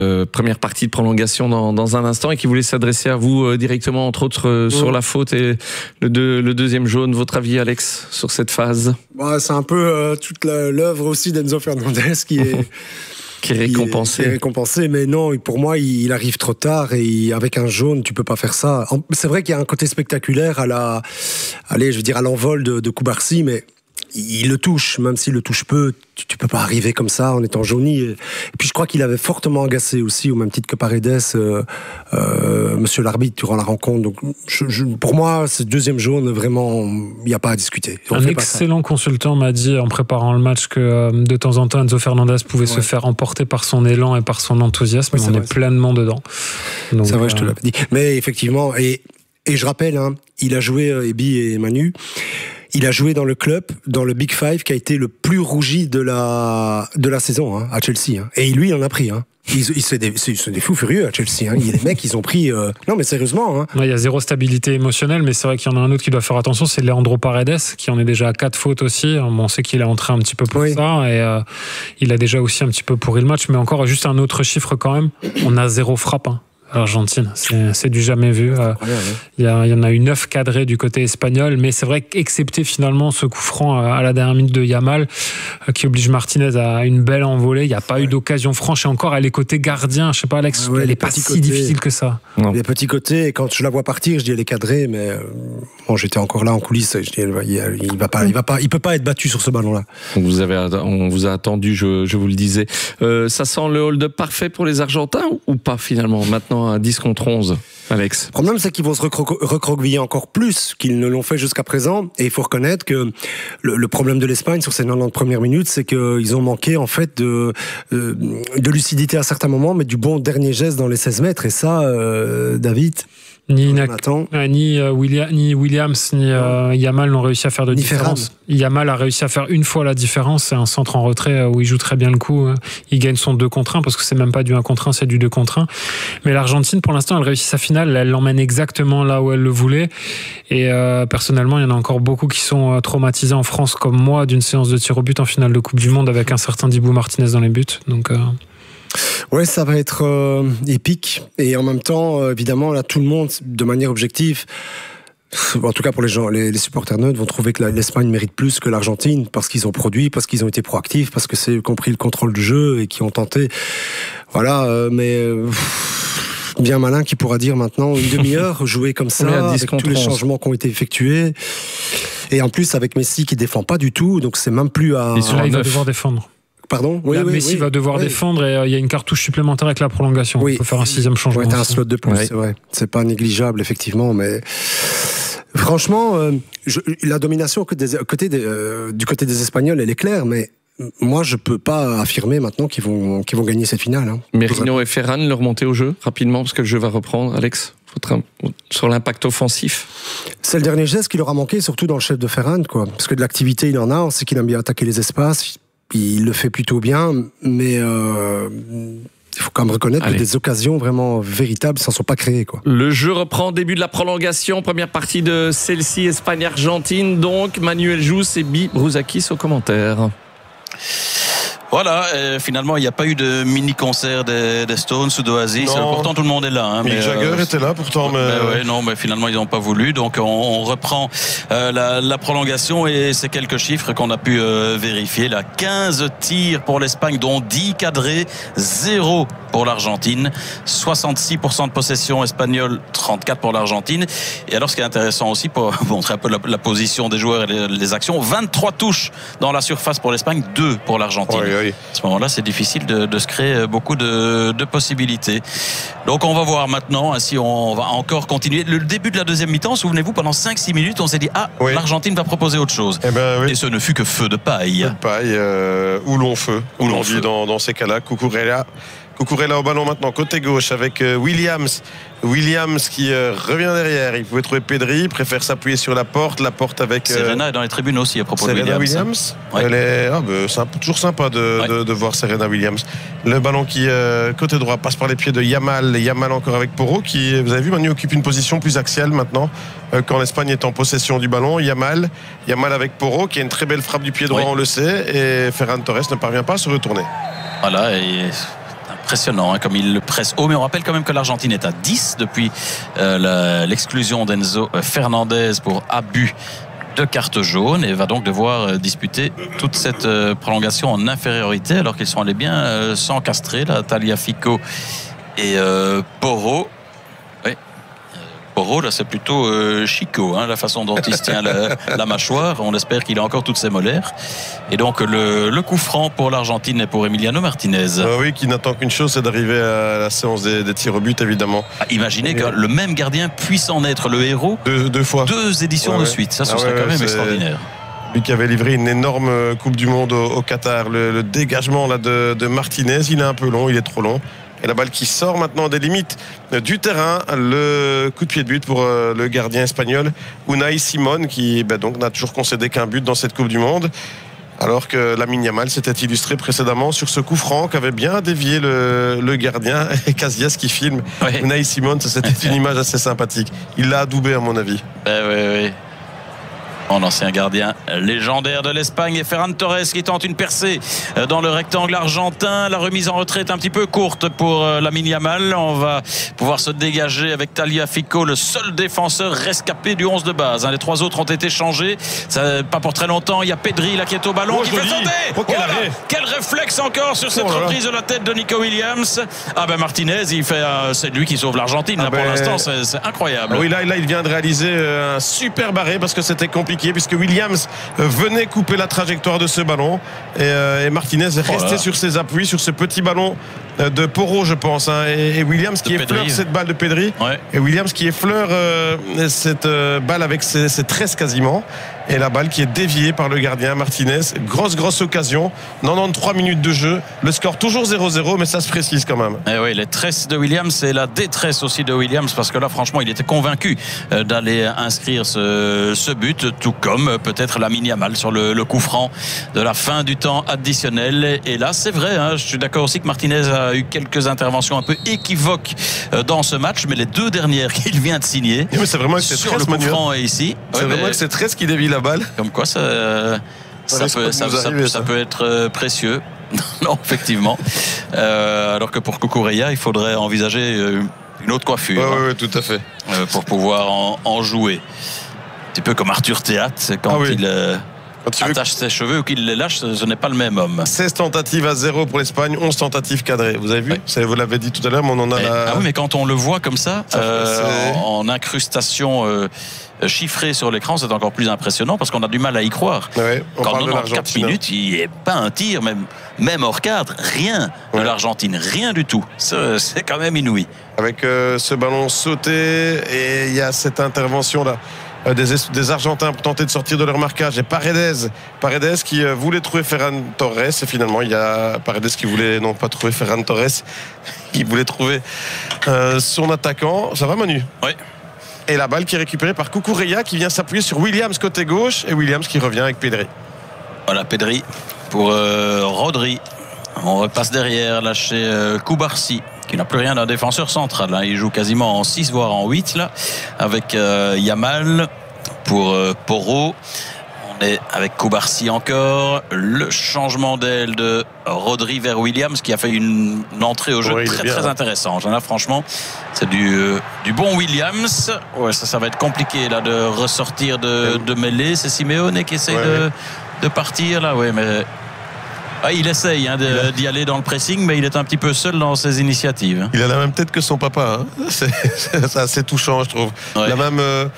première partie de prolongation dans un instant et qui voulait s'adresser à vous directement, entre autres, sur la faute et le deuxième jaune. Votre avis, Alex, sur cette phase? C'est un peu toute l'œuvre aussi d'Enzo Fernandez qui est... qui est récompensé. Mais non, pour moi, il arrive trop tard et avec un jaune, tu peux pas faire ça. C'est vrai qu'il y a un côté spectaculaire à l'envol de Cubarsí, mais il le touche, même s'il le touche peu, tu peux pas arriver comme ça en étant jauni. Et puis je crois qu'il avait fortement agacé aussi, au même titre que Paredes, monsieur l'arbitre durant la rencontre. Donc pour moi, ce deuxième jaune, vraiment, il n'y a pas à discuter. Un excellent consultant m'a dit en préparant le match que de temps en temps Enzo Fernandez pouvait se faire emporter par son élan et par son enthousiasme. On est pleinement dedans. Donc, c'est vrai, je te l'avais dit. Mais effectivement, et je rappelle, il a joué, Ebi et Manu, il a joué dans le club, dans le Big Five, qui a été le plus rougi de la saison, à Chelsea. Et lui, il en a pris. C'est des fous furieux à Chelsea. Il y a des mecs, ils ont pris... Non, mais sérieusement. Il y a zéro stabilité émotionnelle, mais c'est vrai qu'il y en a un autre qui doit faire attention, c'est Leandro Paredes, qui en est déjà à 4 fautes aussi. On sait qu'il est entré un petit peu pour ça, et il a déjà aussi un petit peu pourri le match. Mais encore, juste un autre chiffre quand même, on a 0 frappe. L'Argentine, c'est du jamais vu. Il y en a eu 9 cadrés du côté espagnol, mais c'est vrai qu'excepté finalement ce coup franc à la dernière minute de Yamal, qui oblige Martinez à une belle envolée, il n'y a pas eu d'occasion franche. Et encore, elle est côté gardien, je sais pas Alex, elle n'est pas si difficile que ça. Non. Les petits côtés, et quand je la vois partir, je dis elle est cadrée, mais j'étais encore là en coulisses, je dis il peut pas être battu sur ce ballon-là. On vous a attendu, je vous le disais. Ça sent le hold-up parfait pour les Argentins ou pas finalement maintenant à 10 contre 11, Alex? Le problème, c'est qu'ils vont se recroqueviller encore plus qu'ils ne l'ont fait jusqu'à présent. Et il faut reconnaître que le problème de l'Espagne sur ces 90 premières minutes, c'est qu'ils ont manqué en fait de lucidité à certains moments, mais du bon dernier geste dans les 16 mètres. Et ça, David... Ni Williams ni Yamal n'ont réussi à faire de différence. Yamal a réussi à faire une fois la différence, c'est un centre en retrait où il joue très bien le coup. Il gagne son 2 contre 1 parce que c'est même pas du 1 contre 1, c'est du 2 contre 1. Mais l'Argentine, pour l'instant, elle réussit sa finale, elle l'emmène exactement là où elle le voulait. Et personnellement, il y en a encore beaucoup qui sont traumatisés en France comme moi d'une séance de tir au but en finale de Coupe du Monde avec un certain Dibou Martinez dans les buts. Donc ouais, ça va être épique. Et en même temps, évidemment, là, tout le monde, de manière objective, en tout cas pour les supporters neutres, vont trouver que l'Espagne mérite plus que l'Argentine parce qu'ils ont produit, parce qu'ils ont été proactifs, parce que c'est eux qui ont pris le contrôle du jeu et qui ont tenté. Voilà, mais... bien malin qui pourra dire maintenant une demi-heure jouer comme ça avec tous les changements qui ont été effectués et en plus avec Messi qui défend pas du tout, donc c'est même plus à... Et celui-là, il va devoir défendre. Pardon ? Messi va devoir défendre et il y a une cartouche supplémentaire avec la prolongation. Il faut faire un 6e changement. T'as un slot de plus, c'est vrai. C'est pas négligeable, effectivement, mais franchement, la domination du côté des Espagnols, elle est claire, mais moi, je peux pas affirmer maintenant qu'ils vont gagner cette finale. Merino et Ferran, leur remonter au jeu rapidement, parce que le jeu va reprendre. Alex, sur l'impact offensif. C'est le dernier geste qui leur a manqué, surtout dans le chef de Ferran, quoi. Parce que de l'activité, il en a. On sait qu'il aime bien attaquer les espaces. Il le fait plutôt bien, mais il faut quand même reconnaître que des occasions vraiment véritables s'en sont pas créées, quoi. Le jeu reprend, début de la prolongation, première partie de celle-ci, Espagne-Argentine. Donc, Manuel Jousse et Bi Brouzakis aux commentaires. Voilà, finalement, il n'y a pas eu de mini-concert des Stones ou d'Oasis. Pourtant, tout le monde est là. Mick Jagger était là, pourtant. Mais finalement, ils n'ont pas voulu. Donc, on reprend la prolongation et ces quelques chiffres qu'on a pu vérifier. Là, 15 tirs pour l'Espagne, dont 10 cadrés, 0 pour l'Argentine. 66% de possession espagnole, 34% pour l'Argentine. Et alors, ce qui est intéressant aussi, pour montrer un peu la position des joueurs et les actions, 23 touches dans la surface pour l'Espagne, 2 pour l'Argentine. Oui. À ce moment-là, c'est difficile de se créer beaucoup de possibilités. Donc, on va voir maintenant si on va encore continuer. Le début de la deuxième mi-temps, souvenez-vous, pendant 5-6 minutes, on s'est dit l'Argentine va proposer autre chose. Et ce ne fut que feu de paille. Feu de paille, ou long feu, ou l'on dit dans ces cas-là. Cucurella au ballon maintenant, côté gauche avec Williams. Williams qui revient derrière. Il pouvait trouver Pedri, il préfère s'appuyer sur la porte avec... Serena est dans les tribunes aussi à propos de Williams. C'est toujours sympa de voir Serena Williams. Le ballon qui, côté droit, passe par les pieds de Yamal. Yamal encore avec Porro qui, vous avez vu, Manu occupe une position plus axiale maintenant quand l'Espagne est en possession du ballon. Yamal avec Porro qui a une très belle frappe du pied droit, on le sait. Et Ferran Torres ne parvient pas à se retourner. Voilà, et... impressionnant, hein, comme il le presse haut. Mais on rappelle quand même que l'Argentine est à 10 depuis l'exclusion d'Enzo Fernandez pour abus de carte jaune et va donc devoir disputer toute cette prolongation en infériorité, alors qu'ils sont allés bien s'encastrer, là, Tagliafico et Porro. Oui. Porro, là, c'est plutôt Chico, hein, la façon dont il se tient la mâchoire. On espère qu'il a encore toutes ses molaires. Et donc, le coup franc pour l'Argentine et pour Emiliano Martinez. Oui, qui n'attend qu'une chose, c'est d'arriver à la séance des tirs au but, évidemment. Imaginez que le même gardien puisse en être le héros deux fois. 2 éditions de suite. Ça, ce serait quand même extraordinaire. Lui qui avait livré une énorme Coupe du Monde au Qatar. Le dégagement là, de Martinez, il est un peu long, il est trop long. Et la balle qui sort maintenant des limites du terrain. Le coup de pied de but pour le gardien espagnol Unai Simón, qui donc n'a toujours concédé qu'un but dans cette Coupe du Monde. Alors que Lamine Yamal s'était illustré précédemment sur ce coup franc qu'avait bien dévié le gardien. Et Casillas qui filme Unai Simón, c'était une image assez sympathique. Il l'a adoubé à mon avis. Oui. Mon ancien gardien légendaire de l'Espagne, et Ferran Torres qui tente une percée dans le rectangle argentin. La remise en retrait est un petit peu courte pour Lamine Yamal. On va pouvoir se dégager avec Tagliafico, le seul défenseur rescapé du 11 de base. Les 3 autres ont été changés. Ça, pas pour très longtemps. Il y a Pedri là qui est au ballon, qui fait sauter. Quel réflexe encore sur cette reprise de la tête de Nico Williams. Martinez, c'est lui qui sauve l'Argentine. Pour l'instant, c'est incroyable. Oui, là, il vient de réaliser un super barré parce que c'était compliqué, puisque Williams venait couper la trajectoire de ce ballon et Martinez est resté sur ses appuis, sur ce petit ballon de Porro, je pense, hein, et Williams qui effleure cette balle de Pedri, et Williams qui effleure cette balle avec ses tresses quasiment, et la balle qui est déviée par le gardien Martinez. Grosse occasion, 93 minutes de jeu, le score toujours 0-0, mais ça se précise quand même. Oui, les tresses de Williams et la détresse aussi de Williams, parce que là franchement il était convaincu d'aller inscrire ce but, tout comme peut-être Lamine Yamal sur le coup franc de la fin du temps additionnel. Et là c'est vrai, hein, je suis d'accord aussi que Martinez a eu quelques interventions un peu équivoques dans ce match, mais les 2 dernières qu'il vient de signer, c'est vraiment que sur le coup franc et ici, c'est vraiment que c'est 13 qui dévie la balle. Comme quoi ça peut être précieux. Non, effectivement. Alors que pour Cucurella, il faudrait envisager une autre coiffure. Oui, tout à fait. Pour pouvoir en jouer. Un petit peu comme Arthur Théâtre, quand il attache ses cheveux ou qu'il les lâche, ce n'est pas le même homme. 16 tentatives à 0 pour l'Espagne, 11 tentatives cadrées. Vous avez vu ? Vous l'avez dit tout à l'heure, mais on en a oui, mais quand on le voit comme ça en incrustation chiffrée sur l'écran, c'est encore plus impressionnant parce qu'on a du mal à y croire. Quand 94 minutes, il n'y a pas un tir, même hors cadre, rien de l'Argentine, rien du tout. C'est quand même inouï. Avec ce ballon sauté, et il y a cette intervention-là des Argentins pour tenter de sortir de leur marquage, et Paredes qui voulait trouver Ferran Torres, et finalement il y a Paredes qui voulait non pas trouver Ferran Torres, qui voulait trouver son attaquant. Ça va, Manu ? Oui. Et la balle qui est récupérée par Cucurella, qui vient s'appuyer sur Williams côté gauche, et Williams qui revient avec Pedri. Voilà, Pedri pour Rodri. On repasse derrière, là chez Cubarsí, qui n'a plus rien d'un défenseur central. Il joue quasiment en 6, voire en 8, là, avec Yamal pour Porro. On est avec Cubarsí encore. Le changement d'aile de Rodri vers Williams, qui a fait une entrée au jeu très intéressante. Là, franchement, c'est du bon Williams. Ça va être compliqué là de ressortir de mêlée. C'est Simeone qui essaye de partir là. Mais il essaye d'y aller dans le pressing, mais il est un petit peu seul dans ses initiatives. Il a la même tête que son papa. C'est assez touchant, je trouve. La même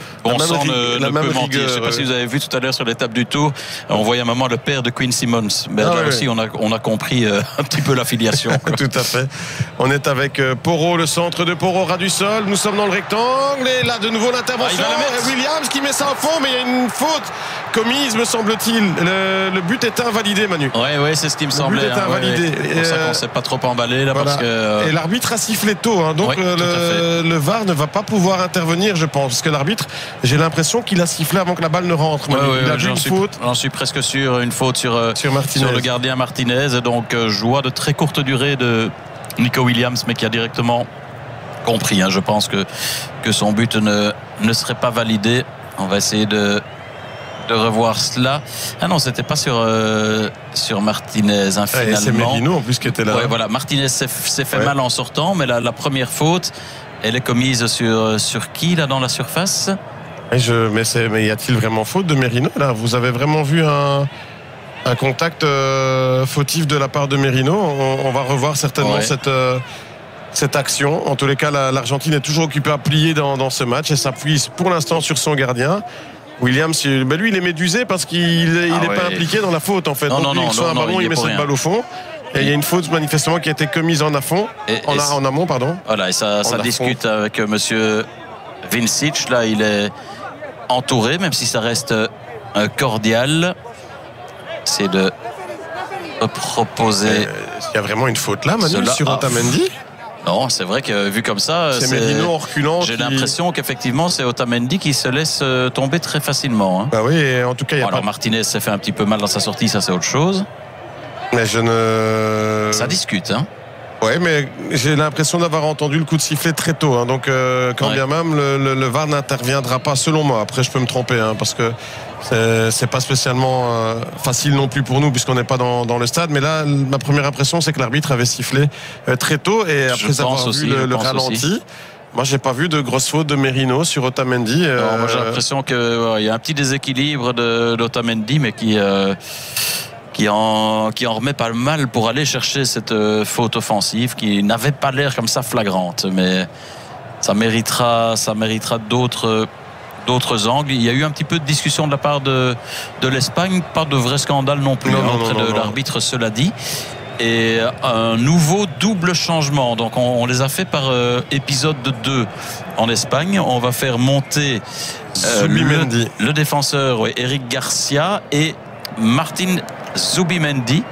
ne peut mentir. Je ne sais pas si vous avez vu tout à l'heure sur l'étape du Tour, on voyait à un moment le père de Quinn Simmons. Mais là aussi, on a compris un petit peu l'affiliation. Tout à fait. On est avec Porro, le centre de Porro, ras du sol. Nous sommes dans le rectangle. Et là, de nouveau, l'intervention. Williams qui met ça au fond, mais il y a une faute commise, me semble-t-il. Le but est invalidé, Manu. Oui, c'est ce qui me semblait. Le but est invalidé. C'est pour ça qu'on ne s'est pas trop emballé là, parce que... Et l'arbitre a sifflé tôt, donc le VAR ne va pas pouvoir intervenir, je pense, parce que l'arbitre, j'ai l'impression qu'il a sifflé avant que la balle ne rentre. Il a vu une faute. J'en suis presque sûr, une faute sur le gardien Martinez. Donc joie de très courte durée de Nico Williams, mais qui a directement compris. Je pense que son but ne serait pas validé. On va essayer de de revoir cela. Ah non, c'était pas sur Martinez, hein, finalement. C'est Merino en plus qui était là. Ouais, voilà, Martinez s'est fait mal en sortant, mais la première faute, elle est commise sur qui là dans la surface? Mais y a-t-il vraiment faute de Merino là? Vous avez vraiment vu un contact fautif de la part de Merino? On va revoir certainement cette action. En tous les cas, l'Argentine est toujours occupée à plier dans ce match et s'appuie pour l'instant sur son gardien. Williams, lui, il est médusé parce qu'il n'est pas impliqué dans la faute en fait. Non, il soit un ballon, il met cette balle au fond. Et il y a une faute manifestement qui a été commise en amont, pardon. Voilà, et ça discute avec monsieur Vincic. Là, il est entouré, même si ça reste cordial. C'est de proposer. Il y a vraiment une faute là, Manu, sur Otamendi? Non, c'est vrai que vu comme ça, c'est Merino en reculant. J'ai l'impression qu'effectivement c'est Otamendi qui se laisse tomber très facilement. Hein. Bah oui, et en tout cas, alors Martinez s'est fait un petit peu mal dans sa sortie, ça c'est autre chose. Mais ça discute, hein. Ouais, mais j'ai l'impression d'avoir entendu le coup de sifflet très tôt. Hein. Donc, quand bien même, le VAR n'interviendra pas, selon moi. Après, je peux me tromper, hein, parce que c'est pas spécialement facile non plus pour nous, puisqu'on n'est pas dans le stade. Mais là, ma première impression, c'est que l'arbitre avait sifflé très tôt. Et après avoir vu le ralenti, aussi. Moi, j'ai pas vu de grosse faute de Merino sur Otamendi. Moi, j'ai l'impression qu'il y a un petit déséquilibre d'Otamendi, mais qui en remet pas mal pour aller chercher cette faute offensive qui n'avait pas l'air comme ça flagrante, mais ça méritera d'autres angles. Il y a eu un petit peu de discussion de la part de l'Espagne, pas de vrai scandale non plus auprès de l'arbitre, cela dit. Et un nouveau double changement, donc on les a fait par épisode de 2 en Espagne. On va faire monter le défenseur Eric Garcia et Martin Zubimendi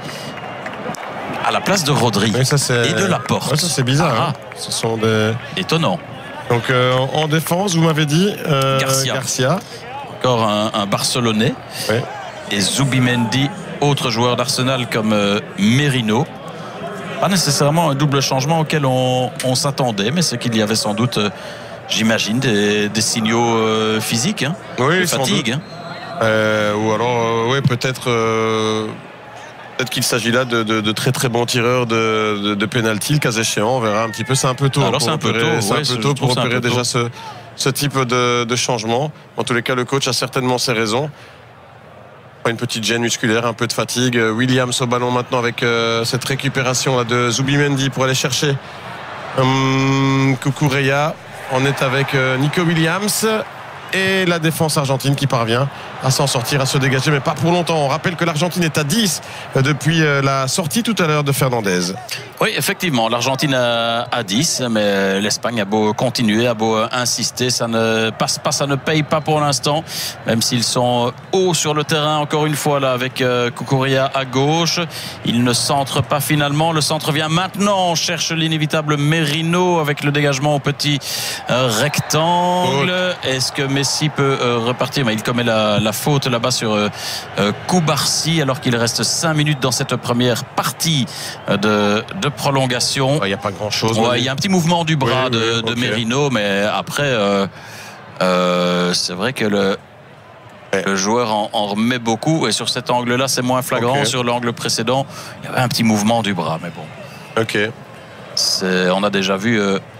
à la place de Rodri et de Laporte. Ouais, ça c'est bizarre. Hein. Ce sont des... étonnant. Donc en défense, vous m'avez dit Garcia. Encore un Barcelonais. Ouais. Et Zubimendi, autre joueur d'Arsenal comme Merino. Pas nécessairement un double changement auquel on s'attendait, mais c'est qu'il y avait sans doute, j'imagine, des signaux physiques, hein, de fatigue. Ou alors, peut-être qu'il s'agit là de très très bons tireurs de pénalty, le cas échéant. On verra un petit peu. C'est un peu tôt. Alors c'est un peu tôt pour opérer déjà ce type de changement. En tous les cas, le coach a certainement ses raisons. Une petite gêne musculaire, un peu de fatigue. Williams au ballon maintenant avec cette récupération là de Zubimendi pour aller chercher Cucurella. On est avec Nico Williams. Et la défense argentine qui parvient à s'en sortir, à se dégager, mais pas pour longtemps. On rappelle que l'Argentine est à 10 depuis la sortie tout à l'heure de Fernandez. Oui, effectivement, l'Argentine à 10, mais l'Espagne a beau continuer, a beau insister, ça ne passe pas, ça ne paye pas pour l'instant, même s'ils sont hauts sur le terrain, encore une fois, là, avec Cucurella à gauche. Ils ne centrent pas finalement, le centre vient maintenant, on cherche l'inévitable Merino avec le dégagement au petit rectangle. Est-ce que Messi peut repartir? Mais il commet la faute là-bas sur Koubarsi alors qu'il reste 5 minutes dans cette première partie de prolongation. Il n'y a pas grand-chose. Il y a un petit mouvement du bras de Merino, mais après c'est vrai que le joueur en remet beaucoup, et sur cet angle-là c'est moins flagrant. Sur l'angle précédent il y avait un petit mouvement du bras, mais bon. On a déjà vu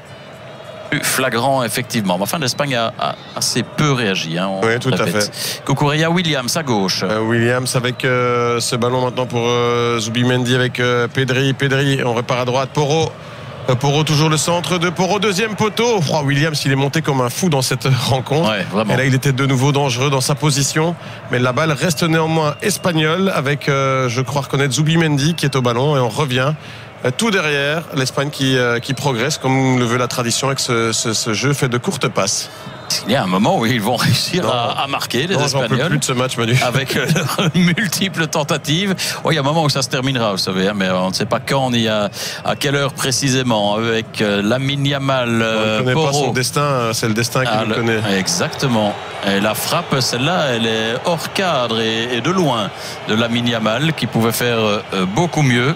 flagrant, effectivement. Enfin, l'Espagne a assez peu réagi. Hein, oui, tout à fait. Cucurella, Williams à gauche. Williams avec ce ballon maintenant pour Zubimendi avec Pedri. On repart à droite. Porro, toujours le centre de Porro, deuxième poteau. Williams, il est monté comme un fou dans cette rencontre. Vraiment. Et là, il était de nouveau dangereux dans sa position. Mais la balle reste néanmoins espagnole avec, je crois reconnaître, Zubimendi qui est au ballon. Et on revient tout derrière l'Espagne qui progresse comme le veut la tradition avec ce jeu fait de courtes passes. Il y a un moment où ils vont réussir à marquer, les Espagnols. J'en peux plus de ce match, Manu. Avec multiples tentatives. Il y a un moment où ça se terminera, vous savez, mais on ne sait pas quand ni à quelle heure précisément. Avec Lamine Yamal, on ne connaît Porro. pas son destin, c'est le destin qui le connaît. Exactement. Et la frappe, celle-là, elle est hors cadre et de loin de Lamine Yamal qui pouvait faire beaucoup mieux.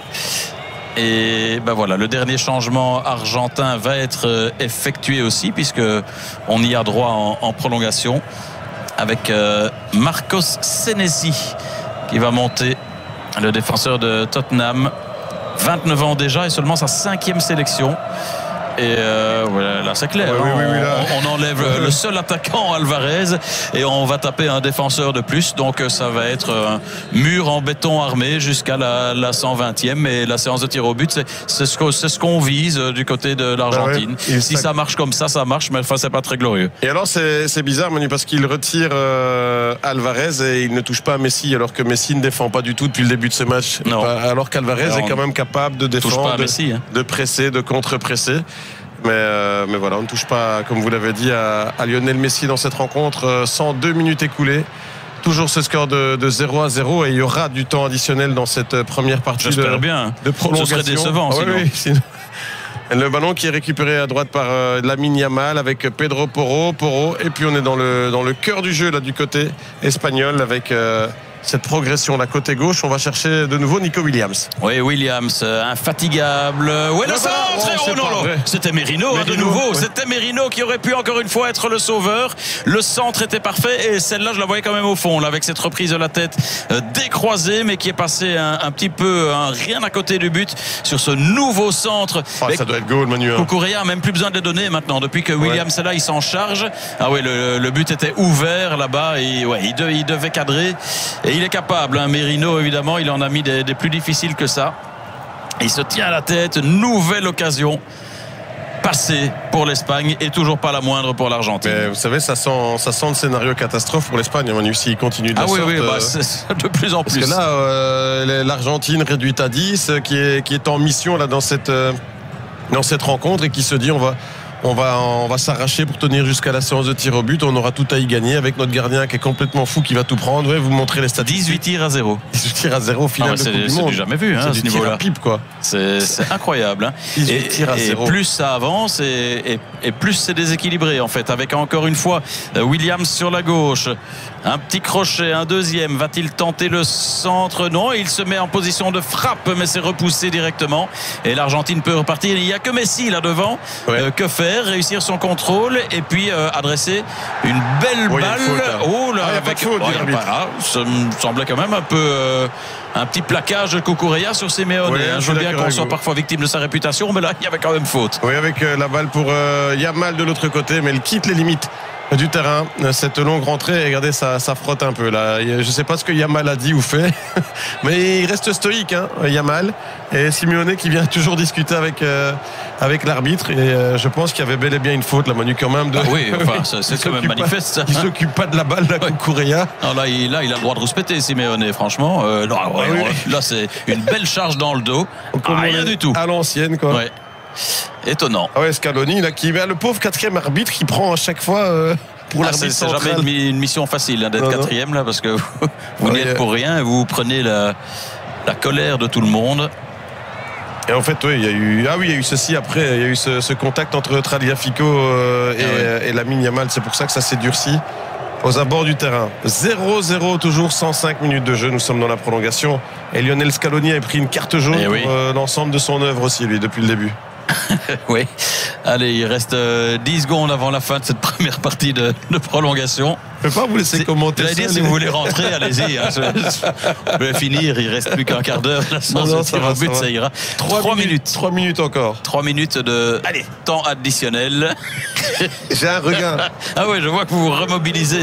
Et voilà, le dernier changement argentin va être effectué aussi, puisque on y a droit en prolongation. avec Marcos Senesi qui va monter, le défenseur de Tottenham, 29 ans déjà et seulement sa 5e sélection. Et voilà, là c'est clair, oui, là. on enlève le seul attaquant Alvarez et on va taper un défenseur de plus, donc ça va être un mur en béton armé jusqu'à la 120e, et la séance de tir au but c'est ce qu'on vise du côté de l'Argentine. Si ça marche comme ça marche, mais enfin c'est pas très glorieux. Et alors c'est bizarre, Manu, parce qu'il retire Alvarez et il ne touche pas à Messi, alors que Messi ne défend pas du tout depuis le début de ce match. Non. Alors qu'Alvarez est quand même capable de défendre, Messi, hein. de presser, de contre-presser. Mais voilà, on ne touche pas, comme vous l'avez dit, à Lionel Messi dans cette rencontre. 102 minutes écoulées. Toujours ce score de 0-0, et il y aura du temps additionnel dans cette première partie de prolongation. Ce serait décevant, sinon. Oui, sinon. Le ballon qui est récupéré à droite par Lamine Yamal avec Pedro Porro, et puis on est dans le cœur du jeu là du côté espagnol avec cette progression là côté gauche. On va chercher de nouveau Nico Williams. Oui, Williams, infatigable. Ouais, le centre. Non, c'était Merino de nouveau. Ouais. C'était Merino qui aurait pu encore une fois être le sauveur. Le centre était parfait, et celle-là je la voyais quand même au fond là, avec cette reprise de la tête décroisée, mais qui est passée un petit peu rien à côté du but sur ce nouveau centre. Ça doit être goal, Manu. Cucurella a même plus besoin de les donner maintenant depuis que Williams est là, il s'en charge. Ah oui, le but était ouvert là-bas, et il devait cadrer, et il est capable, hein. Merino évidemment, il en a mis des plus difficiles que ça. Il se tient à la tête. Nouvelle occasion passée pour l'Espagne, et toujours pas la moindre pour l'Argentine. Mais vous savez, ça sent le scénario catastrophe pour l'Espagne, Manu, s'il continue de la sorte. C'est de plus en plus. Parce que là, l'Argentine réduite à 10, qui est en mission là dans cette rencontre, et qui se dit on va s'arracher pour tenir jusqu'à la séance de tir au but. On aura tout à y gagner avec notre gardien qui est complètement fou, qui va tout prendre. Vous montrez les statistiques. 18 tirs à 0. 18 tirs à 0 au final. C'est du jamais vu, hein, c'est du tir à pipe, quoi. C'est incroyable. Hein. Et plus ça avance, et plus c'est déséquilibré en fait. Avec encore une fois Williams sur la gauche. Un petit crochet, un deuxième. Va-t-il tenter le centre? Non, il se met en position de frappe, mais c'est repoussé directement. Et l'Argentine peut repartir. Il n'y a que Messi là devant. Que faire? Réussir son contrôle, et puis adresser une belle balle. Ça me semblait quand même un peu un petit plaquage de Cucurella sur Simeone. Je veux bien qu'on soit parfois victime de sa réputation, mais là il y avait quand même faute. Oui, avec la balle pour Yamal de l'autre côté, mais elle quitte les limites du terrain, cette longue rentrée. Et regardez, ça frotte un peu là. Je ne sais pas ce que Yamal a dit ou fait, mais il reste stoïque, hein, Yamal. Et Simeone qui vient toujours discuter avec l'arbitre, et je pense qu'il y avait bel et bien une faute là, Manu, quand même. C'est quand même manifeste. Il s'occupe pas de la balle, là, Cucurella. Là, il a le droit de rouspéter, Simeone, franchement. Là, c'est une belle charge dans le dos. Rien du tout. À l'ancienne, quoi. Ouais. Étonnant. Scaloni là, qui le pauvre 4e arbitre qui prend à chaque fois pour l'arbitre central. C'est jamais une mission facile d'être 4e là, parce que vous n'y êtes pour rien, et vous prenez la colère de tout le monde. Et en fait, il y a eu ceci après. Il y a eu ce contact entre Tagliafico et Lamine Yamal. C'est pour ça que ça s'est durci aux abords du terrain. 0-0 toujours, 105 minutes de jeu. Nous sommes dans la prolongation. Et Lionel Scaloni a pris une carte jaune pour l'ensemble de son œuvre aussi, lui, depuis le début. Oui. Allez, il reste 10 secondes avant la fin de cette première partie de prolongation. Je ne peux pas vous laisser commenter ça. Si vous voulez rentrer, allez-y. On va finir, il reste plus qu'un quart d'heure. Ça ira. 3 minutes. 3 minutes encore. 3 minutes de temps additionnel. J'ai un regain. Ah ouais, je vois que vous vous remobilisez.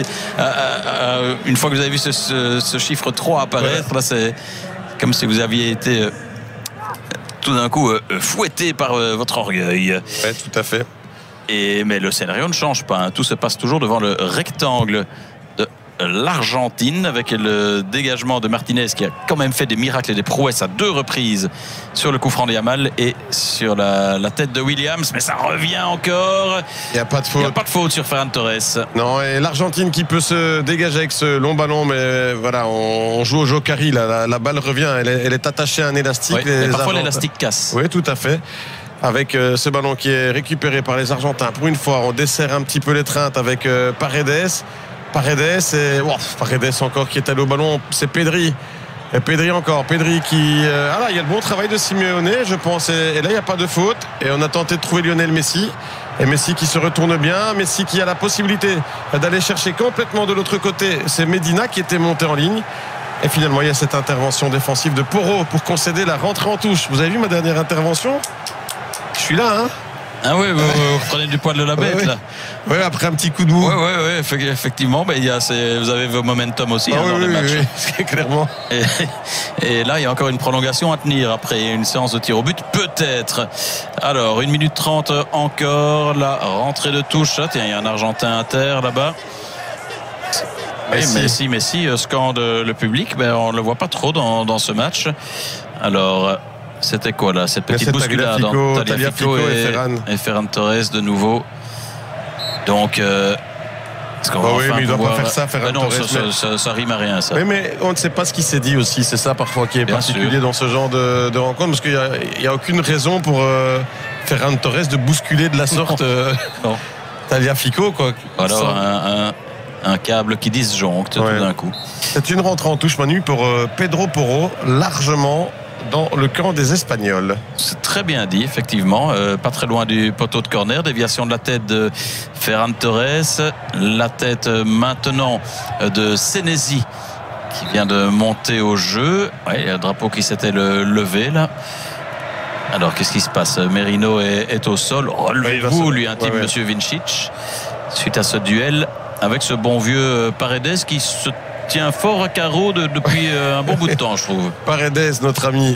Une fois que vous avez vu ce chiffre 3 apparaître, là, c'est comme si vous aviez été tout d'un coup fouetté par votre orgueil. Oui, tout à fait. Mais le scénario ne change pas, hein. Tout se passe toujours devant le rectangle de l'Argentine, avec le dégagement de Martinez, qui a quand même fait des miracles et des prouesses à 2 reprises sur le coup franc de Yamal et sur la tête de Williams. Mais ça revient encore. Il n'y a pas de faute. Il n'y a pas de faute sur Ferran Torres. Non, et l'Argentine qui peut se dégager avec ce long ballon, mais voilà, on joue au Jokari. La balle revient, elle est attachée à un élastique. Et parfois l'élastique casse. Oui, tout à fait. Avec ce ballon qui est récupéré par les Argentins. Pour une fois, on desserre un petit peu l'étreinte avec Paredes. Paredes encore qui est allé au ballon. C'est Pedri. Et Pedri encore. Pedri qui... il y a le bon travail de Simeone, je pense. Et là, il n'y a pas de faute. Et on a tenté de trouver Lionel Messi. Et Messi qui se retourne bien, Messi qui a la possibilité d'aller chercher complètement de l'autre côté. C'est Medina qui était monté en ligne. Et finalement, il y a cette intervention défensive de Porro pour concéder la rentrée en touche. Vous avez vu ma dernière intervention? Je suis là, hein? Ah oui, vous prenez du poil de la bête, là. Oui, après un petit coup de mou. Oui, effectivement. Mais vous avez vos momentum aussi dans les matchs. Oui, clairement. Et là, il y a encore une prolongation à tenir après une séance de tir au but, peut-être. Alors, 1 minute 30 encore. La rentrée de touche. Ah, tiens, il y a un Argentin à terre là-bas. Messi scande le public, mais on ne le voit pas trop dans ce match. Alors, c'était quoi là, cette petite bousculade entre Tagliafico et Ferran Torres de nouveau. Donc, est-ce qu'on va enfin mais il ne doit pas faire ça, Ferran Torres. Ça rime à rien, ça. Oui, mais on ne sait pas ce qui s'est dit aussi. C'est ça parfois qui est particulier dans ce genre de rencontre, parce qu'il n'y a aucune raison pour Ferran Torres de bousculer de la sorte Tagliafico, quoi. Alors, un câble qui disjoncte tout d'un coup. C'est une rentrée en touche, Manu, pour Pedro Porro, largement dans le camp des Espagnols. C'est très bien dit, effectivement. Pas très loin du poteau de corner. Déviation de la tête de Ferran Torres. La tête maintenant de Senesi qui vient de monter au jeu. Ouais, il y a un drapeau qui s'était levé là. Alors, qu'est-ce qui se passe? Merino est au sol. Relevez-vous, lui intime Monsieur Vincic. Suite à ce duel avec ce bon vieux Paredes qui se tient fort à carreau depuis un bon bout de temps, je trouve. Paredes, notre ami.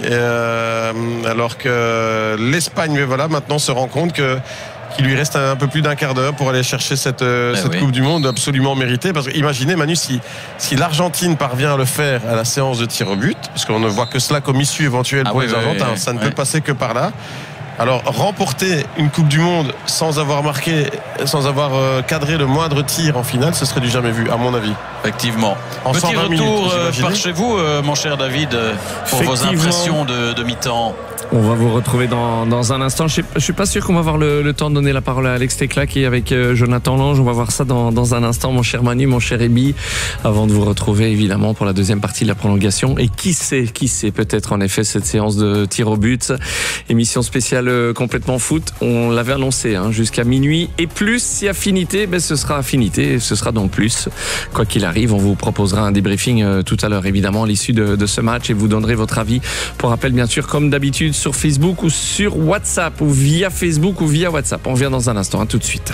Alors que l'Espagne, maintenant se rend compte qu'il lui reste un peu plus d'un quart d'heure pour aller chercher cette Coupe du Monde absolument méritée. Parce que imaginez, Manu, si l'Argentine parvient à le faire à la séance de tir au but, parce qu'on ne voit que cela comme issue éventuelle pour les Argentins, ça ne peut passer que par là. Alors, remporter une Coupe du Monde sans avoir marqué, sans avoir cadré le moindre tir en finale, ce serait du jamais vu, à mon avis. Effectivement. Petit retour par chez vous, mon cher David, pour vos impressions de mi-temps. On va vous retrouver dans un instant. Je suis pas sûr qu'on va avoir le temps de donner la parole à Alex Tecla qui est avec Jonathan Lange. On va voir ça dans un instant, mon cher Manu, mon cher Ebi, avant de vous retrouver évidemment pour la deuxième partie de la prolongation. Et qui sait, peut-être en effet cette séance de tir au but. Émission spéciale complètement foot. On l'avait annoncé jusqu'à minuit. Et plus, si affinité, ce sera affinité. Et ce sera donc plus. Quoi qu'il arrive, on vous proposera un débriefing tout à l'heure évidemment à l'issue de ce match et vous donnerez votre avis. Pour rappel, bien sûr, comme d'habitude, sur Facebook ou sur WhatsApp ou via Facebook ou via WhatsApp. On revient dans un instant, tout de suite.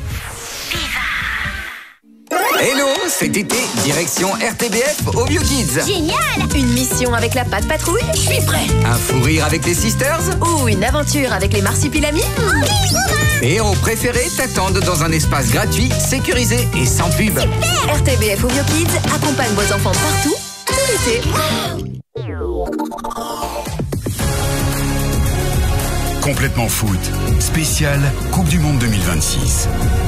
Hello, cet été, direction RTBF au Vieux Kids. Génial! Une mission avec la Patte Patrouille? Je suis prêt! Un fou rire avec les Sisters? Ou une aventure avec les Marsupilamis? Les héros préférés t'attendent dans un espace gratuit, sécurisé et sans pub. Super! RTBF au Vieux Kids accompagne vos enfants partout, tout l'été. Complètement foot, spécial Coupe du Monde 2026.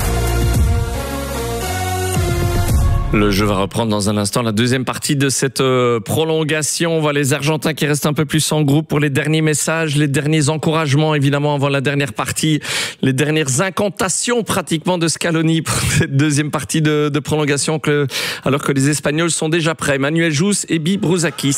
Le jeu va reprendre dans un instant la deuxième partie de cette prolongation. On voit les Argentins qui restent un peu plus en groupe pour les derniers messages, les derniers encouragements évidemment avant la dernière partie, les dernières incantations pratiquement de Scaloni pour cette deuxième partie de prolongation alors que les Espagnols sont déjà prêts. Manuel Jousse et Ebi Brouzakis.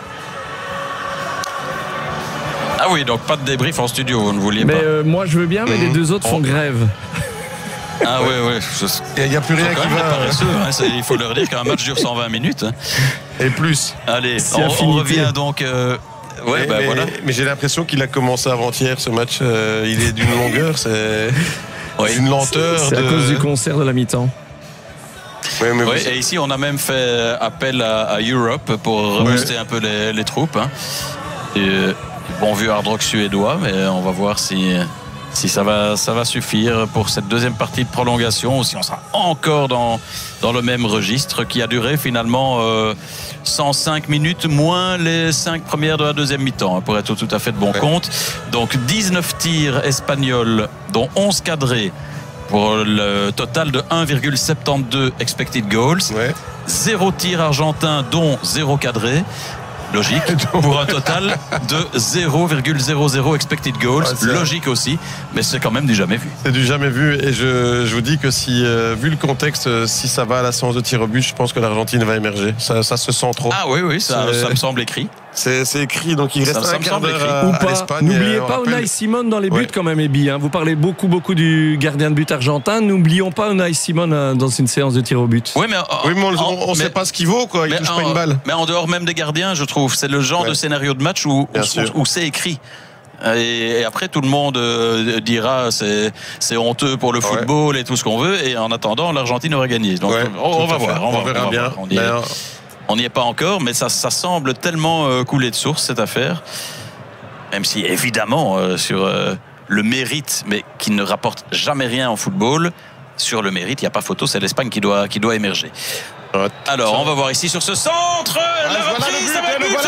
Ah oui, donc pas de débrief en studio, vous ne vouliez pas. Moi je veux bien, mais les deux autres font grève. Ah oui. Il n'y a plus rien qui va. Paresseux, il faut leur dire qu'un match dure 120 minutes. Et plus. Allez, on revient donc. Voilà. Mais j'ai l'impression qu'il a commencé avant-hier ce match. Il est d'une longueur, c'est une lenteur. C'est à cause du concert de la mi-temps. Et ici on a même fait appel à Europe pour rebooster un peu les troupes. Bon vieux hard rock suédois, mais on va voir si ça va suffire pour cette deuxième partie de prolongation, ou si on sera encore dans le même registre qui a duré finalement 105 minutes moins les 5 premières de la deuxième mi-temps, pour être tout à fait de bon compte. Donc 19 tirs espagnols, dont 11 cadrés, pour le total de 1,72 expected goals. 0 tir argentin, dont 0 cadré. Logique, pour un total de 0,00 expected goals. Logique aussi, mais c'est quand même du jamais vu. C'est du jamais vu, et je vous dis que si, vu le contexte, si ça va à la séance de tir au but, je pense que l'Argentine va émerger. Ça se sent trop. Ah oui, ça me semble écrit. C'est écrit, donc il reste un quart d'heure ou à pas. l'Espagne. N'oubliez pas Unai Simon dans les buts quand même, Ebi. Vous parlez beaucoup du gardien de but argentin. N'oublions pas Unai Simon dans une séance de tir au but. Oui, mais on ne sait pas ce qu'il vaut, quoi. Il touche pas une balle. Mais en dehors même des gardiens, je trouve, c'est le genre de scénario de match où c'est écrit. Et après tout le monde dira c'est honteux pour le football et tout ce qu'on veut, et en attendant l'Argentine aurait gagné. Donc on va voir, on verra bien. On n'y est pas encore, mais ça semble tellement couler de source cette affaire, même si évidemment sur le mérite, mais qui ne rapporte jamais rien en football, sur le mérite il n'y a pas photo, c'est l'Espagne qui doit émerger. Alors on va voir ici sur ce centre, la reprise, le but.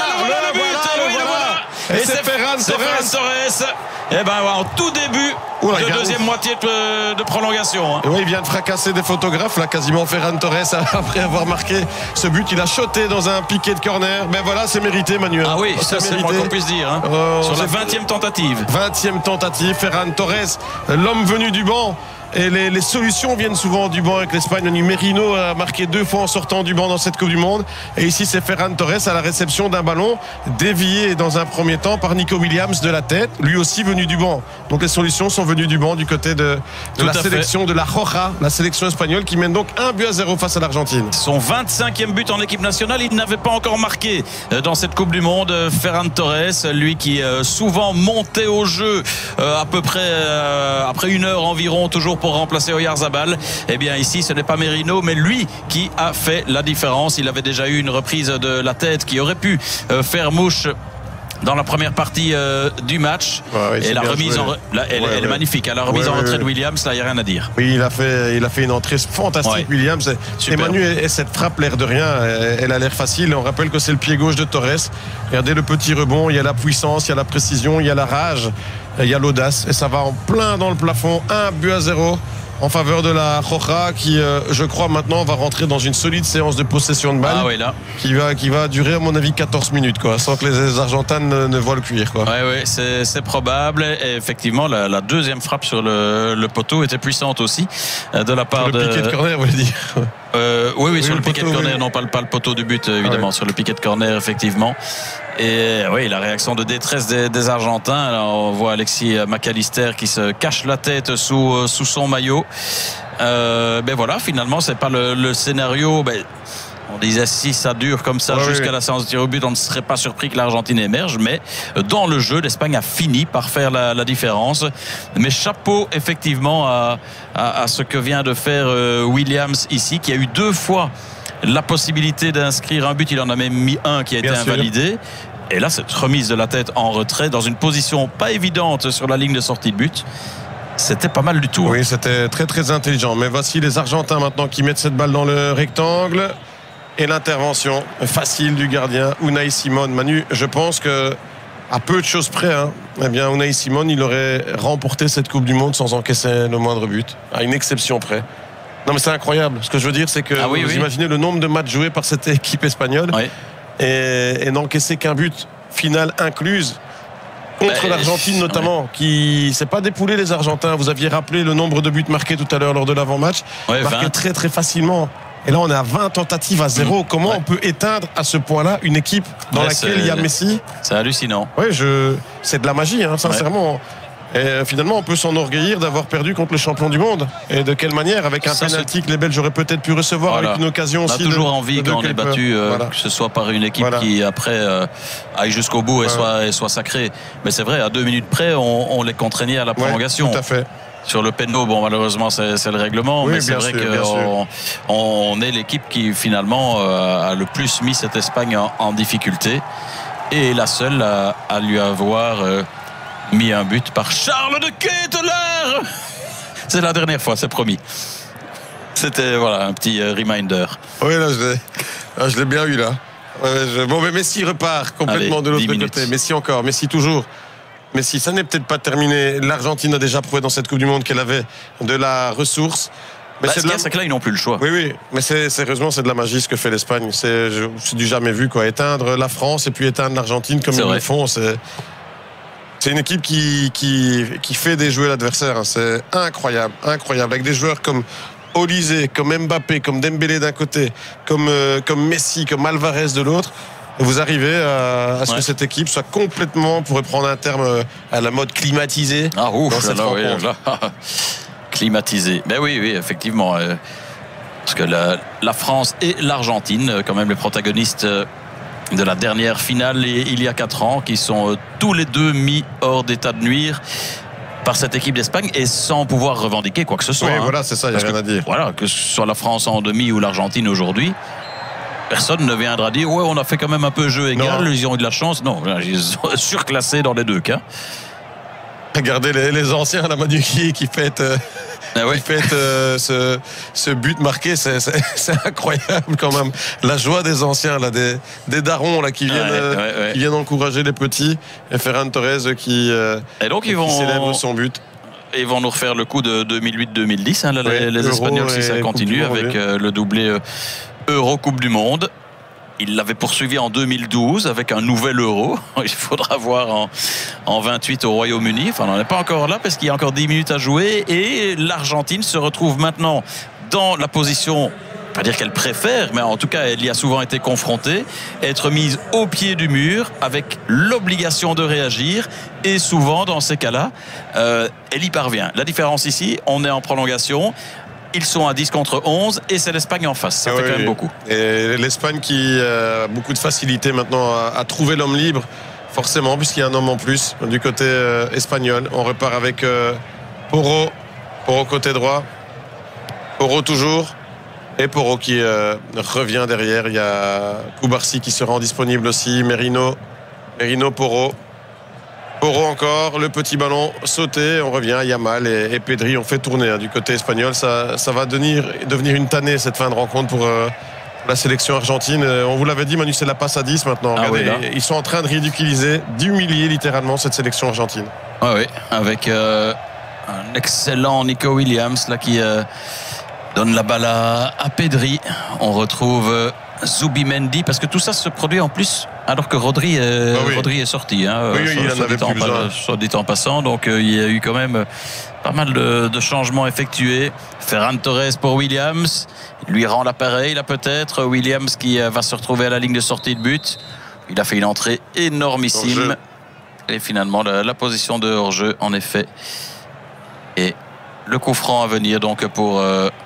Et c'est Ferran Torres. Et ben en tout début de deuxième moitié de prolongation. Oui, il vient de fracasser des photographes là, quasiment. Ferran Torres, après avoir marqué ce but, il a shoté dans un piqué de corner. Mais voilà, c'est mérité, Manuel. Ah oui, ça c'est moins qu'on puisse dire. Sur la 20e tentative. 20e tentative, Ferran Torres, l'homme venu du banc. Et les solutions viennent souvent du banc avec l'Espagne. Merino a marqué 2 fois en sortant du banc dans cette Coupe du Monde. Et ici, c'est Ferran Torres à la réception d'un ballon dévié dans un premier temps par Nico Williams de la tête, lui aussi venu du banc. Donc les solutions sont venues du banc du côté de la sélection de la Roja, la sélection espagnole qui mène donc 1-0 face à l'Argentine. Son 25e but en équipe nationale, il n'avait pas encore marqué dans cette Coupe du Monde. Ferran Torres, lui qui souvent montait au jeu à peu près après 1 heure environ, toujours pour remplacer Oyarzabal. Eh bien ici ce n'est pas Merino mais lui qui a fait la différence. Il avait déjà eu une reprise de la tête qui aurait pu faire mouche dans la première partie du match. Et la remise elle est magnifique. La remise en retrait de Williams, là il n'y a rien à dire. Oui, il a fait une entrée fantastique, Williams. Et Manu, et cette frappe, l'air de rien, elle a l'air facile. On rappelle que c'est le pied gauche de Torres. Regardez le petit rebond, il y a la puissance, il y a la précision, il y a la rage, il y a l'audace. Et ça va en plein dans le plafond. 1-0 en faveur de la Roja qui, je crois, maintenant va rentrer dans une solide séance de possession de balle qui va durer, à mon avis, 14 minutes, quoi, sans que les Argentins ne voient le cuir, quoi. Oui, c'est probable. Et effectivement, la deuxième frappe sur le poteau était puissante aussi de la part sur le piqué de corner, vous voulez dire. Oui, sur le piqué de corner, non pas le poteau du but, évidemment, sur le piqué de corner, effectivement. Et oui, la réaction de détresse des Argentins. Alors, on voit Alexis McAllister qui se cache la tête sous son maillot. Ben voilà, finalement, c'est pas le scénario. On disait si ça dure comme ça jusqu'à la séance de tir au but, on ne serait pas surpris que l'Argentine émerge. Mais dans le jeu, l'Espagne a fini par faire la différence. Mais chapeau effectivement à ce que vient de faire Williams ici, qui a eu 2 fois la possibilité d'inscrire un but. Il en a même mis un qui a été invalidé. Et là, cette remise de la tête en retrait dans une position pas évidente sur la ligne de sortie de but, c'était pas mal du tout. Oui, c'était très très intelligent. Mais voici les Argentins maintenant qui mettent cette balle dans le rectangle. Et l'intervention facile du gardien Unai Simon. Manu, je pense que à peu de choses près, eh bien Unai Simon, il aurait remporté cette Coupe du Monde sans encaisser le moindre but, à une exception près. Non mais c'est incroyable. Ce que je veux dire, c'est que vous imaginez le nombre de matchs joués par cette équipe espagnole et n'encaisser qu'un but final incluse contre l'Argentine notamment, qui s'est pas dépoulé les Argentins. Vous aviez rappelé le nombre de buts marqués tout à l'heure lors de l'avant-match, marqués très très facilement. Et là on est à 20 tentatives à 0. Comment on peut éteindre à ce point-là une équipe dans laquelle il y a Messi? C'est hallucinant. Oui, c'est de la magie, sincèrement. Et finalement, on peut s'enorgueillir d'avoir perdu contre le champion du monde. Et de quelle manière? Avec un penalty que les Belges auraient peut-être pu recevoir, avec une occasion aussi. On a toujours envie, quand on est battu, que ce soit par une équipe qui après aille jusqu'au bout et soit sacrée. Mais c'est vrai, à 2 minutes près, on les contraignait à la prolongation. Tout à fait. Sur le péno, malheureusement c'est le règlement, mais c'est vrai qu'on est l'équipe qui finalement a le plus mis cette Espagne en difficulté et la seule à lui avoir mis un but par Charles de Ketelaere. C'est la dernière fois, c'est promis. C'était un petit reminder. Oui, là je l'ai bien eu là. Bon, mais Messi repart complètement de l'autre côté. Messi encore, Messi toujours. Mais si ça n'est peut-être pas terminé, l'Argentine a déjà prouvé dans cette Coupe du Monde qu'elle avait de la ressource. Mais c'est que là, ils n'ont plus le choix. Oui, mais sérieusement, c'est de la magie ce que fait l'Espagne. C'est du jamais vu, quoi. Éteindre la France et puis éteindre l'Argentine comme ils le font, c'est une équipe qui fait déjouer l'adversaire. C'est incroyable, avec des joueurs comme Olise, comme Mbappé, comme Dembélé d'un côté, comme Messi, comme Alvarez de l'autre. Et vous arrivez à ce que cette équipe soit complètement, on pourrait prendre un terme à la mode climatisée. Ah ouf, dans cette rencontre. Climatisé. Ben oui, effectivement. Parce que la France et l'Argentine, quand même les protagonistes de la dernière finale il y a 4 ans, qui sont tous les deux mis hors d'état de nuire par cette équipe d'Espagne et sans pouvoir revendiquer quoi que ce soit. Oui, voilà, c'est ça, il n'y a rien à dire. Voilà, que ce soit la France en demi ou l'Argentine aujourd'hui, personne ne viendra dire ouais, on a fait quand même un peu jeu égal, Non. ils ont eu de la chance. Non, ils sont surclassés dans les deux cas. Regardez les anciens, la Manu qui fête, Oui. qui fête ce but marqué, c'est incroyable quand même. La joie des anciens, là, des darons là, qui viennent encourager les petits. Et Ferran Torres qui célèbre son but. Et ils vont nous refaire le coup de 2008-2010, hein, là, les Espagnols, si ça continue, avec le doublé Euro Coupe du Monde. Il l'avait poursuivi en 2012 avec un nouvel Euro. Il faudra voir en 28 au Royaume-Uni. Enfin, on n'en est pas encore là parce qu'il y a encore 10 minutes à jouer. Et l'Argentine se retrouve maintenant dans la position, pas dire qu'elle préfère, mais en tout cas, elle y a souvent été confrontée, être mise au pied du mur avec l'obligation de réagir. Et souvent, dans ces cas-là, elle y parvient. La différence ici, on est en prolongation. Ils sont à 10 contre 11 et c'est l'Espagne en face. Ça fait quand même beaucoup. Et l'Espagne qui a beaucoup de facilité maintenant à trouver l'homme libre, forcément, puisqu'il y a un homme en plus du côté espagnol. On repart avec Porro côté droit. Porro toujours. Et Porro qui revient derrière. Il y a Koubarsi qui se rend disponible aussi. Merino, Porro. Porro encore, le petit ballon sauté, on revient à Yamal et Pedri ont fait tourner du côté espagnol. Ça va devenir une tannée cette fin de rencontre pour la sélection argentine. On vous l'avait dit, Manu, c'est la passe à 10 maintenant. Regardez, ils sont en train de ridiculiser, d'humilier littéralement cette sélection argentine. Oui, avec un excellent Nico Williams là, qui donne la balle à Pedri. On retrouve Zubimendi, parce que tout ça se produit en plus alors que Rodri est sorti. Hein, il en avait plus besoin. Soit dit en passant, donc il y a eu quand même pas mal de changements effectués. Ferran Torres pour Williams, il lui rend l'appareil là peut-être. Williams qui va se retrouver à la ligne de sortie de but. Il a fait une entrée énormissime. Et finalement la position de hors-jeu en effet. Et le coup franc à venir donc pour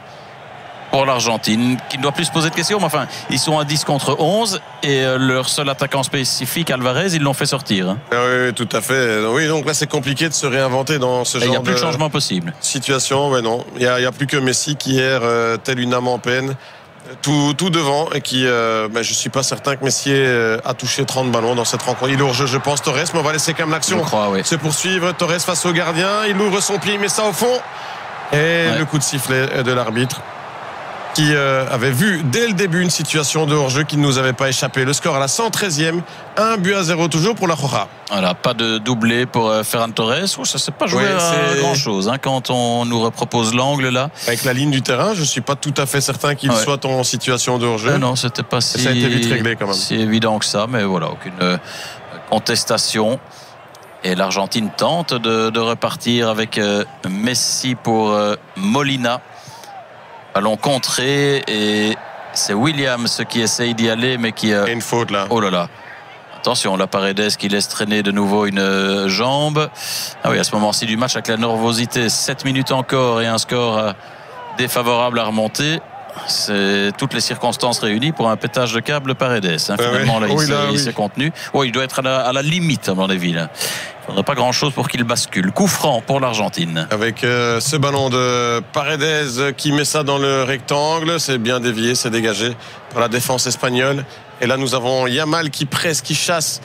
l'Argentine, qui ne doit plus se poser de questions, mais enfin, ils sont à 10 contre 11 et leur seul attaquant spécifique, Alvarez, ils l'ont fait sortir. Hein. Oui, tout à fait. Oui, donc là, c'est compliqué de se réinventer dans ce genre de... Il n'y a plus de changement possible. Situation, non. Il n'y a plus que Messi qui erre tel une âme en peine, tout devant, et qui, je ne suis pas certain que Messi a touché 30 ballons dans cette rencontre. Il est hors-jeu, je pense, Torres, mais on va laisser quand même l'action se poursuivre. Torres face au gardien, il ouvre son pied, il met ça au fond. Et le coup de sifflet de l'arbitre, qui avait vu dès le début une situation de hors-jeu qui ne nous avait pas échappé. Le score à la 113e, 1-0 toujours pour la Roja. Voilà, pas de doublé pour Ferran Torres. Ça ne s'est pas joué à grand-chose quand on nous repropose l'angle là. Avec la ligne du terrain, je ne suis pas tout à fait certain qu'il soit en situation de hors-jeu. Non, c'était pas si... Ça a été vite réglé quand même. Si évident que ça, mais voilà, aucune contestation. Et l'Argentine tente de repartir avec Messi pour Molina. Ballon contré et c'est Williams qui essaye d'y aller mais qui... Il y a une faute là. Oh là là. Attention, la Paredes qui laisse traîner de nouveau une jambe. Ah oui, à ce moment-ci du match avec la nervosité, 7 minutes encore et un score défavorable à remonter. C'est toutes les circonstances réunies pour un pétage de câble Paredes. Finalement, là, il s'est contenu. Il doit être à la limite, à mon avis. Là. Il ne faudrait pas grand-chose pour qu'il bascule. Coup franc pour l'Argentine. Avec ce ballon de Paredes qui met ça dans le rectangle. C'est bien dévié, c'est dégagé par la défense espagnole. Et là, nous avons Yamal qui presse, qui chasse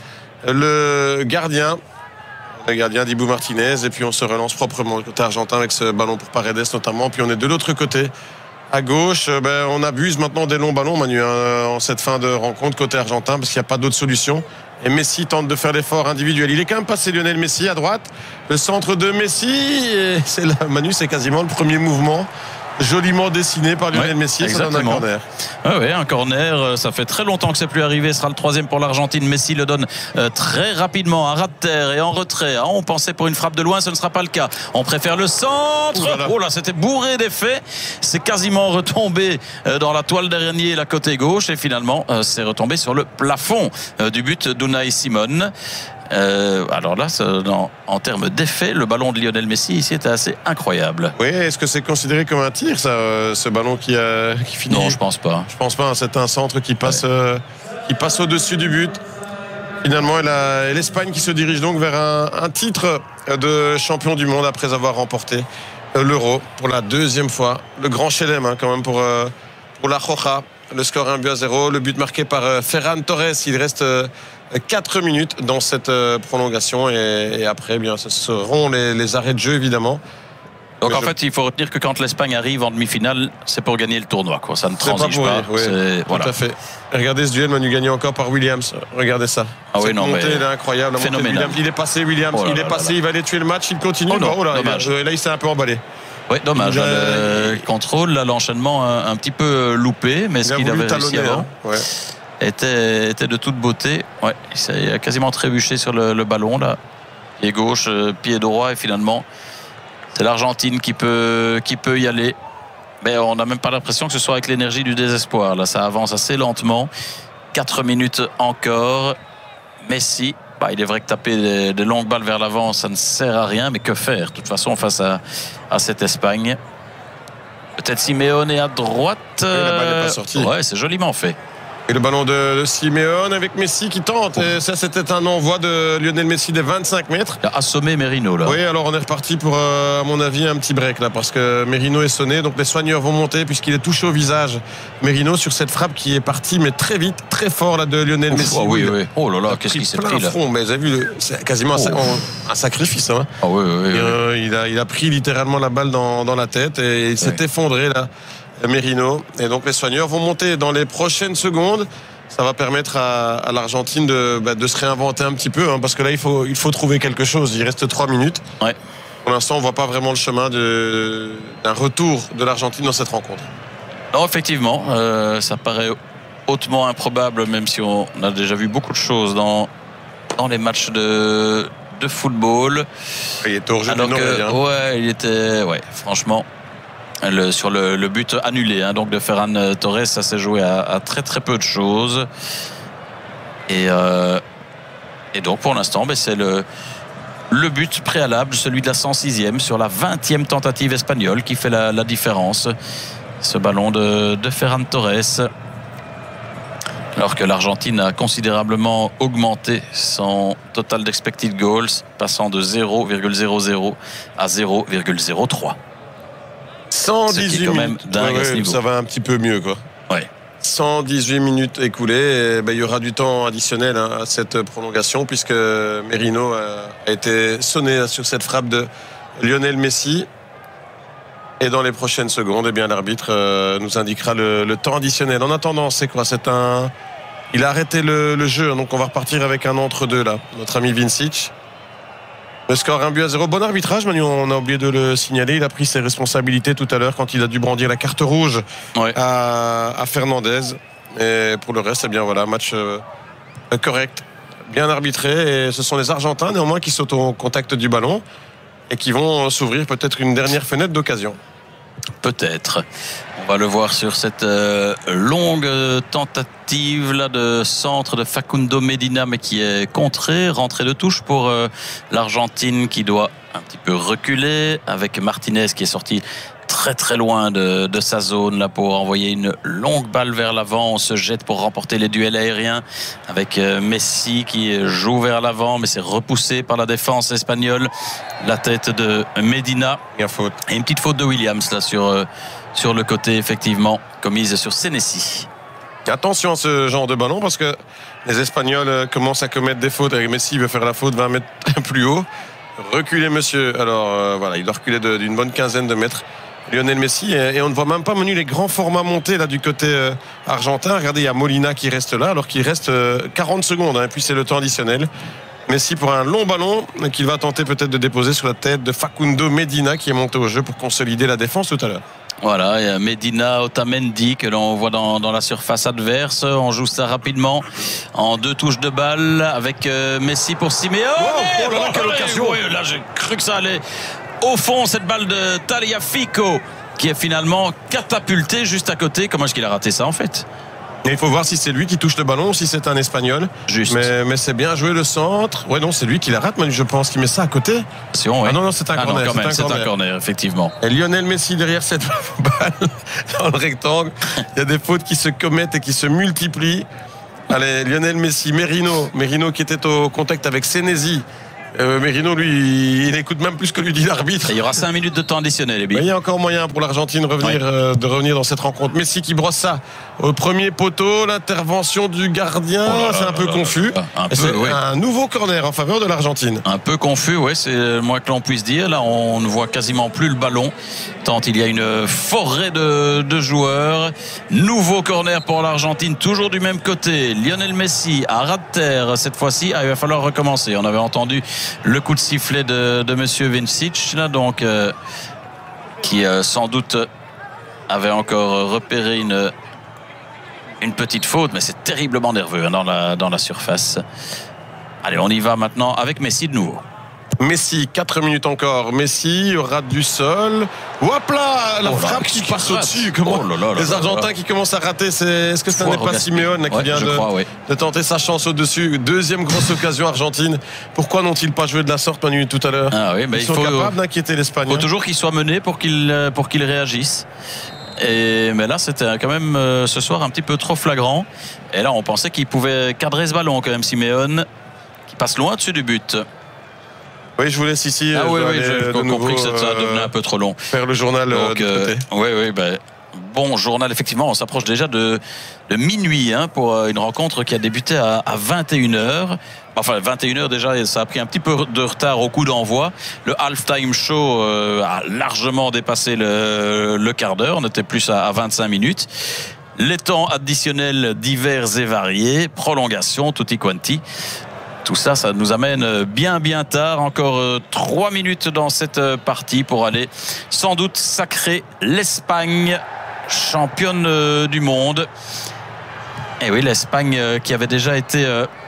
le gardien. Le gardien Dibu Martinez. Et puis, on se relance proprement du côté argentin avec ce ballon pour Paredes notamment. Puis, on est de l'autre côté. À gauche, on abuse maintenant des longs ballons, Manu, en cette fin de rencontre côté argentin, parce qu'il n'y a pas d'autre solution. Et Messi tente de faire l'effort individuel. Il est quand même passé Lionel Messi à droite. Le centre de Messi, Manu, c'est quasiment le premier mouvement joliment dessiné par Lionel Messi. Exactement. Ça donne un corner. Oui, un corner. Ça fait très longtemps que c'est plus arrivé. Ce sera le 3e pour l'Argentine. Messi le donne très rapidement, à ras de terre et en retrait. On pensait pour une frappe de loin, ce ne sera pas le cas. On préfère le centre. Oh là, c'était bourré d'effets. C'est quasiment retombé dans la toile d'araignée, la côté gauche, et finalement, c'est retombé sur le plafond du but d'Unai Simon. Alors là, en termes d'effet, le ballon de Lionel Messi ici était assez incroyable. Oui, est-ce que c'est considéré comme un tir, ça, ce ballon qui finit? Non, je pense pas. Je pense pas. C'est un centre qui passe au-dessus du but. Finalement, et l'Espagne qui se dirige donc vers un titre de champion du monde après avoir remporté l'Euro pour la 2e fois. Le grand chelem quand même pour la Roja. Le score 1-0. Le but marqué par Ferran Torres. Il reste 4 minutes dans cette prolongation et après, bien, ce seront les arrêts de jeu évidemment. Donc en fait, il faut retenir que quand l'Espagne arrive en demi-finale, c'est pour gagner le tournoi, quoi. Ça ne transige pas. Oui, tout à fait. Regardez ce duel, Manu, gagné encore par Williams. Regardez ça. Cette montée, elle est incroyable. Phénoménal. Il est passé, Williams. Il va aller tuer le match. Il continue. Dommage. Là, il s'est un peu emballé. Oui, dommage. Le contrôle, l'enchaînement un petit peu loupé, mais ce qu'il avait réussi avant était de toute beauté. Ouais, il a quasiment trébuché sur le ballon là. Pied gauche, pied droit, et finalement, c'est l'Argentine qui peut y aller. Mais on n'a même pas l'impression que ce soit avec l'énergie du désespoir. Là, ça avance assez lentement. 4 minutes encore. Messi, il est vrai que taper des longues balles vers l'avant, ça ne sert à rien, mais que faire de toute façon face à cette Espagne? Peut-être Simeone à droite. La balle n'est pas sortie. Ouais, c'est joliment fait. Et le ballon de Simeone avec Messi qui tente. Et ça, c'était un envoi de Lionel Messi des 25 mètres. Il a assommé Merino là. Oui, alors on est reparti pour, à mon avis, un petit break là, parce que Merino est sonné. Donc les soigneurs vont monter puisqu'il est touché au visage. Merino sur cette frappe qui est partie, mais très vite, très fort là, de Lionel Messi. Oui. Oh là là, qu'est-ce qu'il s'est pris là? Front, mais vous avez vu, c'est quasiment un sacrifice. Hein. Oui. Il a pris littéralement la balle dans la tête et il s'est effondré là. Merino, et donc les soigneurs vont monter dans les prochaines secondes. Ça va permettre à l'Argentine de se réinventer un petit peu, parce que là il faut trouver quelque chose. Il reste 3 minutes. Ouais. Pour l'instant, on voit pas vraiment le chemin d'un retour de l'Argentine dans cette rencontre. Non, effectivement, ça paraît hautement improbable, même si on a déjà vu beaucoup de choses dans les matchs de football. Il était hors jeu d'une oreille. Il était, franchement. Sur le but annulé donc de Ferran Torres, ça s'est joué à très très peu de choses, et donc pour l'instant c'est le but préalable, celui de la 106e sur la 20e tentative espagnole, qui fait la différence, ce ballon de Ferran Torres, alors que l'Argentine a considérablement augmenté son total d'expected goals, passant de 0,00 à 0,03. 118 quand même dingue à ce niveau. Ça va un petit peu mieux, quoi. Ouais. 118 minutes écoulées, et il y aura du temps additionnel à cette prolongation, puisque Merino a été sonné sur cette frappe de Lionel Messi. Et dans les prochaines secondes, l'arbitre nous indiquera le temps additionnel. En attendant, c'est quoi? Il a arrêté le jeu, donc on va repartir avec un entre-deux là. Notre ami Vincic. Le score 1-0. Bon arbitrage, Manu, on a oublié de le signaler. Il a pris ses responsabilités tout à l'heure quand il a dû brandir la carte rouge à Fernandez. Et pour le reste, match correct, bien arbitré. Et ce sont les Argentins, néanmoins, qui sautent au contact du ballon et qui vont s'ouvrir peut-être une dernière fenêtre d'occasion. Peut-être. On va le voir sur cette longue tentative là de centre de Facundo Medina, mais qui est contrée, rentrée de touche pour l'Argentine, qui doit un petit peu reculer, avec Martinez qui est sorti très très loin de sa zone là pour envoyer une longue balle vers l'avant. On se jette pour remporter les duels aériens avec Messi qui joue vers l'avant, mais c'est repoussé par la défense espagnole. La tête de Medina, et une petite faute de Williams là sur le côté, effectivement, commise sur Senesi. Attention à ce genre de ballon, parce que les Espagnols commencent à commettre des fautes. Avec Messi, il veut faire la faute 20 mètres plus haut. Reculez, monsieur. Alors il doit reculer d'une bonne quinzaine de mètres, Lionel Messi, et on ne voit même pas, Manu, les grands formats montés là du côté argentin. Regardez, il y a Molina qui reste là, alors qu'il reste 40 secondes, et puis c'est le temps additionnel. Messi pour un long ballon qu'il va tenter peut-être de déposer sur la tête de Facundo Medina qui est monté au jeu pour consolider la défense tout à l'heure. Voilà, il y a Medina, Otamendi que l'on voit dans la surface adverse. On joue ça rapidement en 2 touches de balle avec Messi pour Simeone. Oh là là, quelle occasion! Oui, là j'ai cru que ça allait au fond, cette balle de Tagliafico qui est finalement catapultée juste à côté. Comment est-ce qu'il a raté ça en fait? Et il faut voir si c'est lui qui touche le ballon ou si c'est un Espagnol. Juste. Mais c'est bien joué le centre. Ouais, non, c'est lui qui la rate, Manu, je pense qu'il met ça à côté. Ouais. Ah non, c'est un corner. Non, quand même, c'est un corner, effectivement. Et Lionel Messi derrière cette balle dans le rectangle. Il y a des fautes qui se commettent et qui se multiplient. Allez, Lionel Messi, Merino qui était au contact avec Senesi. Merino, lui, il écoute même plus que lui dit l'arbitre. Il y aura 5 minutes de temps additionnel. Mais il y a encore moyen pour l'Argentine de revenir dans cette rencontre. Messi qui brosse ça au premier poteau, l'intervention du gardien, c'est un peu confus. Un nouveau corner en faveur de l'Argentine. Un peu confus, oui, c'est le moins que l'on puisse dire. Là, on ne voit quasiment plus le ballon, tant il y a une forêt de joueurs. Nouveau corner pour l'Argentine, toujours du même côté. Lionel Messi à ras de terre cette fois-ci. Il va falloir recommencer. On avait entendu le coup de sifflet de monsieur Vincic là, donc qui sans doute avait encore repéré une petite faute, mais c'est terriblement nerveux dans la surface. Allez, on y va maintenant avec Messi de nouveau. Messi, 4 minutes encore. Messi rate du sol. Hop là, la frappe qui passe au-dessus. Les Argentins qui commencent à rater. Est-ce que ça n'est pas Simeone qui vient de tenter sa chance au-dessus? Deuxième grosse occasion argentine. Pourquoi n'ont-ils pas joué de la sorte, Manu, tout à l'heure? Ils sont capables d'inquiéter l'Espagne. Il faut toujours qu'ils soient menés pour qu'ils réagissent. Mais là, c'était quand même ce soir un petit peu trop flagrant. Et là, on pensait qu'il pouvait cadrer ce ballon quand même, Simeone, qui passe loin dessus du but. Oui, je vous laisse ici. J'ai compris que ça devenait un peu trop long. Faire le journal de côté. Bon journal, effectivement, on s'approche déjà de minuit pour une rencontre qui a débuté à 21h. Enfin, 21h déjà, ça a pris un petit peu de retard au coup d'envoi. Le halftime show a largement dépassé le quart d'heure. On était plus à 25 minutes. Les temps additionnels divers et variés, prolongation, tutti quanti. Tout ça, ça nous amène bien tard. Encore 3 minutes dans cette partie pour aller sans doute sacrer l'Espagne championne du monde. Et oui, l'Espagne qui avait déjà été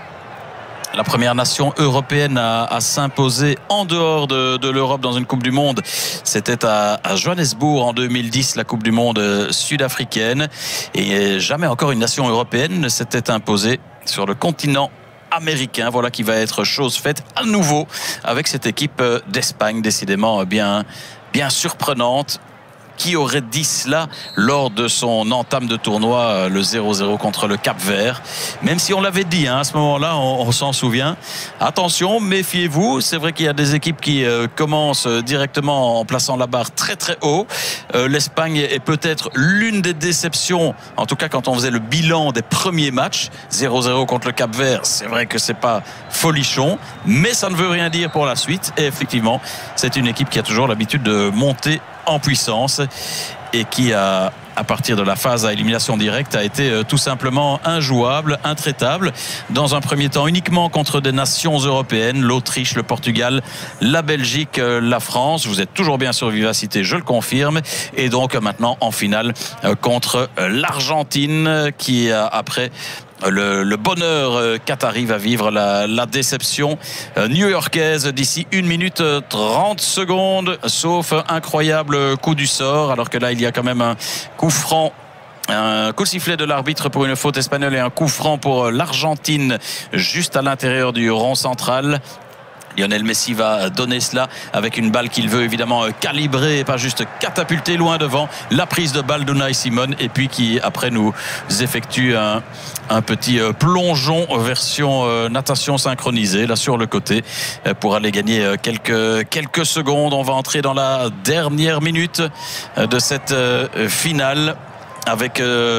la première nation européenne à s'imposer en dehors de l'Europe dans une Coupe du Monde. C'était à Johannesburg en 2010, la Coupe du Monde sud-africaine. Et jamais encore une nation européenne ne s'était imposée sur le continent américain. Voilà qui va être chose faite à nouveau avec cette équipe d'Espagne, décidément bien surprenante. Qui aurait dit cela lors de son entame de tournoi, le 0-0 contre le Cap-Vert? Même si on l'avait dit à ce moment-là, on s'en souvient. Attention, méfiez-vous. C'est vrai qu'il y a des équipes qui commencent directement en plaçant la barre très très haut. L'Espagne est peut-être l'une des déceptions, en tout cas quand on faisait le bilan des premiers matchs. 0-0 contre le Cap-Vert, c'est vrai que c'est pas folichon, mais ça ne veut rien dire pour la suite. Et effectivement, c'est une équipe qui a toujours l'habitude de monter en puissance et qui à partir de la phase à élimination directe a été tout simplement injouable, intraitable dans un premier temps uniquement contre des nations européennes, l'Autriche, le Portugal, la Belgique, la France. Vous êtes toujours bien sur Vivacité, je le confirme, et donc maintenant en finale contre l'Argentine qui après le bonheur qatari va vivre la déception new-yorkaise d'ici 1 minute 30 secondes, sauf incroyable coup du sort, alors que là il y a quand même un coup franc, un coup de sifflet de l'arbitre pour une faute espagnole et un coup franc pour l'Argentine juste à l'intérieur du rond central. Lionel Messi va donner cela avec une balle qu'il veut évidemment calibrer et pas juste catapulter loin devant. La prise de balle d'Unai Simon et puis qui après nous effectue un petit plongeon version natation synchronisée là sur le côté pour aller gagner quelques secondes. On va entrer dans la dernière minute de cette finale avec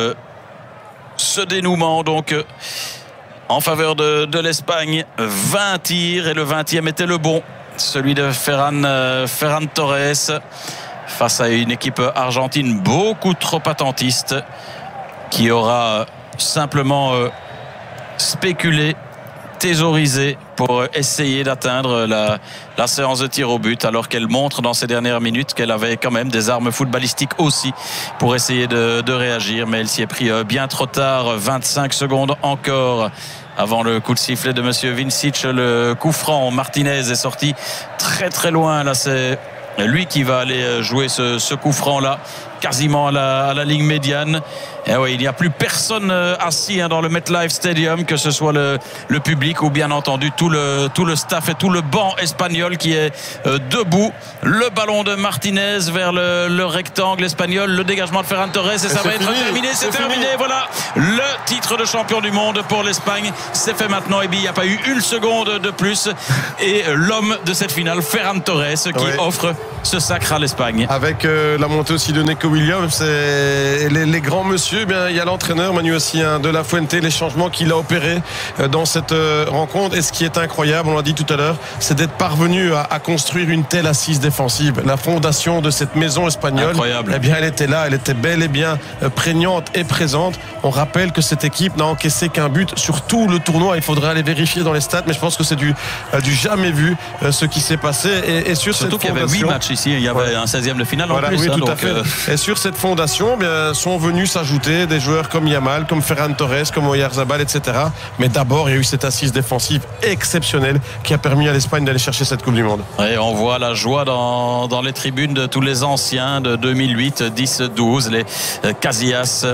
ce dénouement donc en faveur de l'Espagne. 20 tirs et le 20e était le bon, celui de Ferran Torres face à une équipe argentine beaucoup trop attentiste qui aura simplement spéculé, thésaurisée pour essayer d'atteindre la séance de tir au but, alors qu'elle montre dans ces dernières minutes qu'elle avait quand même des armes footballistiques aussi pour essayer de réagir, mais elle s'y est pris bien trop tard. 25 secondes encore avant le coup de sifflet de monsieur Vincic. Le coup franc, Martinez est sorti très très loin. Là, c'est lui qui va aller jouer ce coup franc là, quasiment à la ligne médiane. Et oui, il n'y a plus personne assis dans le MetLife Stadium, que ce soit le public ou bien entendu tout le staff et tout le banc espagnol qui est debout. Le ballon de Martinez vers le rectangle espagnol, le dégagement de Ferran Torres, et ça va être terminé. C'est terminé. Voilà, le titre de champion du monde pour l'Espagne, c'est fait maintenant. Et bien, il n'y a pas eu une seconde de plus. Et l'homme de cette finale, Ferran Torres, qui offre ce sacre à l'Espagne. Avec la montée aussi de Neco Williams et les grands monsieur. Bien, il y a l'entraîneur Manu aussi de La Fuente, les changements qu'il a opérés dans cette rencontre. Et ce qui est incroyable, on l'a dit tout à l'heure, c'est d'être parvenu à construire une telle assise défensive. La fondation de cette maison espagnole, incroyable. Eh bien, elle était là, elle était bel et bien prégnante et présente. On rappelle que cette équipe n'a encaissé qu'un but sur tout le tournoi. Il faudra aller vérifier dans les stats, mais je pense que c'est du jamais vu ce qui s'est passé. Et sur surtout cette qu'il y avait 8 matchs ici, il y avait un 16e de finale en plus. Oui, tout à fait. Et sur cette fondation, bien, sont venus s'ajouter des joueurs comme Yamal, comme Ferran Torres, comme Oyarzabal, etc. Mais d'abord, il y a eu cette assise défensive exceptionnelle qui a permis à l'Espagne d'aller chercher cette Coupe du Monde. Et on voit la joie dans les tribunes de tous les anciens de 2008, 10, 12, les Casillas,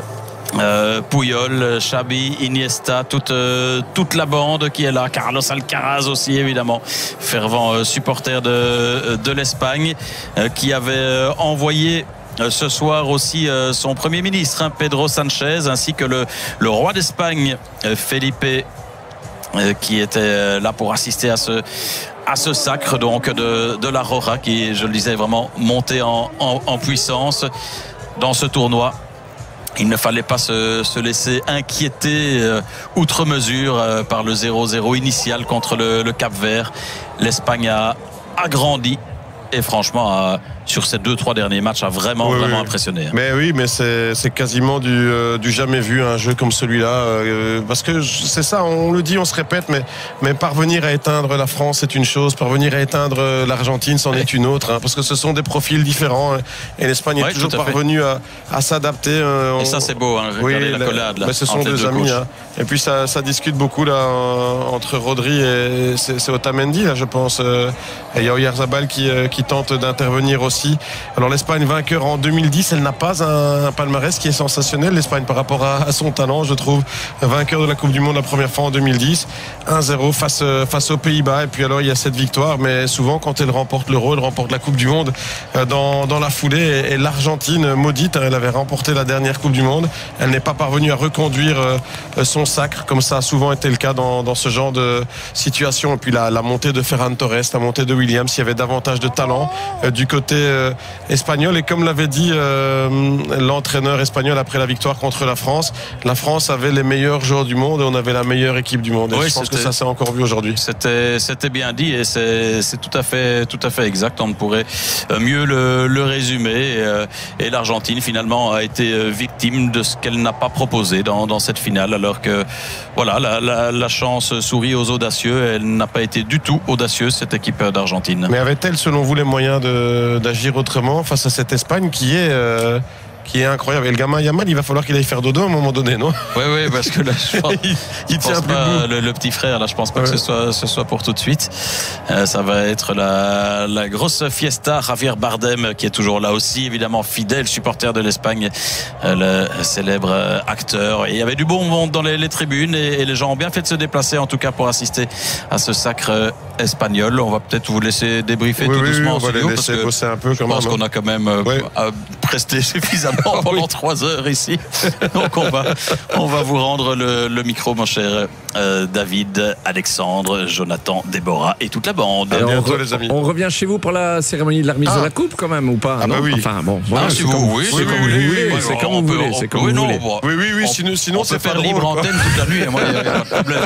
Puyol, Xavi, Iniesta, toute la bande qui est là. Carlos Alcaraz aussi, évidemment, fervent supporter de l'Espagne, qui avait envoyé ce soir aussi son Premier ministre, Pedro Sanchez, ainsi que le roi d'Espagne, Felipe, qui était là pour assister à ce sacre donc de la Roja, qui, je le disais, vraiment monté en puissance dans ce tournoi. Il ne fallait pas se laisser inquiéter outre mesure par le 0-0 initial contre le Cap-Vert. L'Espagne a grandi. Et franchement, sur ces 2-3 derniers matchs, a vraiment impressionné. Mais oui, mais c'est quasiment du jamais vu, un jeu comme celui-là. Parce que c'est ça, on le dit, on se répète, mais parvenir à éteindre la France, c'est une chose. Parvenir à éteindre l'Argentine, c'en est une autre. Parce que ce sont des profils différents. Et l'Espagne est toujours parvenue à s'adapter. Et ça, c'est beau. Regardez la collade. Là, mais ce sont deux amis. Et puis, ça discute beaucoup là, entre Rodri et c'est Otamendi, là, je pense. Et il y a Oyarzabal qui tente d'intervenir aussi. Alors l'Espagne vainqueur en 2010, elle n'a pas un palmarès qui est sensationnel, l'Espagne, par rapport à son talent, je trouve. Vainqueur de la Coupe du Monde la première fois en 2010, 1-0 face aux Pays-Bas. Et puis alors il y a cette victoire, mais souvent quand elle remporte l'Euro, elle remporte la Coupe du Monde dans la foulée. Et l'Argentine maudite, elle avait remporté la dernière Coupe du Monde, elle n'est pas parvenue à reconduire son sacre, comme ça a souvent été le cas dans ce genre de situation. Et puis la montée de Ferran Torres, la montée de Williams, il y avait davantage de talent du côté espagnol. Et comme l'avait dit l'entraîneur espagnol après la victoire contre la France avait les meilleurs joueurs du monde et on avait la meilleure équipe du monde. Et je pense que ça s'est encore vu aujourd'hui. C'était bien dit et c'est tout à fait exact. On ne pourrait mieux le résumer. Et l'Argentine finalement a été victime de ce qu'elle n'a pas proposé dans cette finale, alors que voilà, la chance sourit aux audacieux. Elle n'a pas été du tout audacieuse, cette équipe d'Argentine. Mais avait-elle selon vous les moyens d'agir autrement face à cette Espagne qui est incroyable? Et le gamin Yamal, il va falloir qu'il aille faire dodo à un moment donné, non? Oui, parce que là, je pense, il tient pas le petit frère. Là, je pense pas que ce soit pour tout de suite. Ça va être la grosse fiesta. Javier Bardem, qui est toujours là aussi, évidemment fidèle supporter de l'Espagne, le célèbre acteur. Et il y avait du bon monde dans les tribunes et les gens ont bien fait de se déplacer, en tout cas pour assister à ce sacre espagnol. On va peut-être vous laisser débriefer tout doucement. On va les laisser bosser un peu. Je pense qu'on a quand même presté suffisamment pendant 3 heures ici. Donc on va vous rendre le micro, mon cher David, Alexandre, Jonathan, Déborah et toute la bande. Bientôt, les amis. On revient chez vous pour la cérémonie de la remise de la coupe quand même, ou pas? Bah oui. Enfin bon, voilà, si vous voulez. C'est comme vous voulez. C'est comme vous voulez. C'est comme vous voulez. Oui. Sinon c'est faire libre antenne toute la nuit. Moi, il n'y a pas de problème.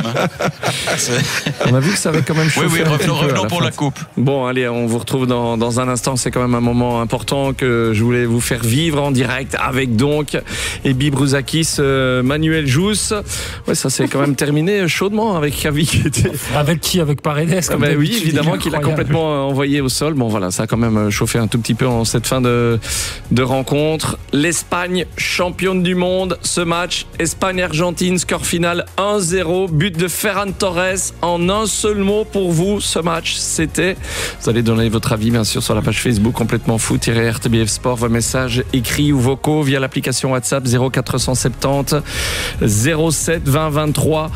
On a vu que ça avait quand même chauffé. Revenons pour la coupe. Bon, allez, on vous retrouve dans un instant. C'est quand même un moment important que je voulais vous faire vivre en direct avec donc Ebi Brouzakis, Manuel Jousse. Ouais, ça c'est quand même terminé. enchaîné chaudement avec Xavi qui était... Avec qui? Avec Paredes oui, évidemment, qu'il a complètement envoyé au sol. Bon voilà, ça a quand même chauffé un tout petit peu en cette fin de rencontre. L'Espagne, championne du monde. Ce match, Espagne-Argentine, score final 1-0. But de Ferran Torres. En un seul mot pour vous, ce match, c'était... Vous allez donner votre avis, bien sûr, sur la page Facebook complètement fou-RTBF Sport. Vos messages écrits ou vocaux via l'application WhatsApp 0470 07 20 23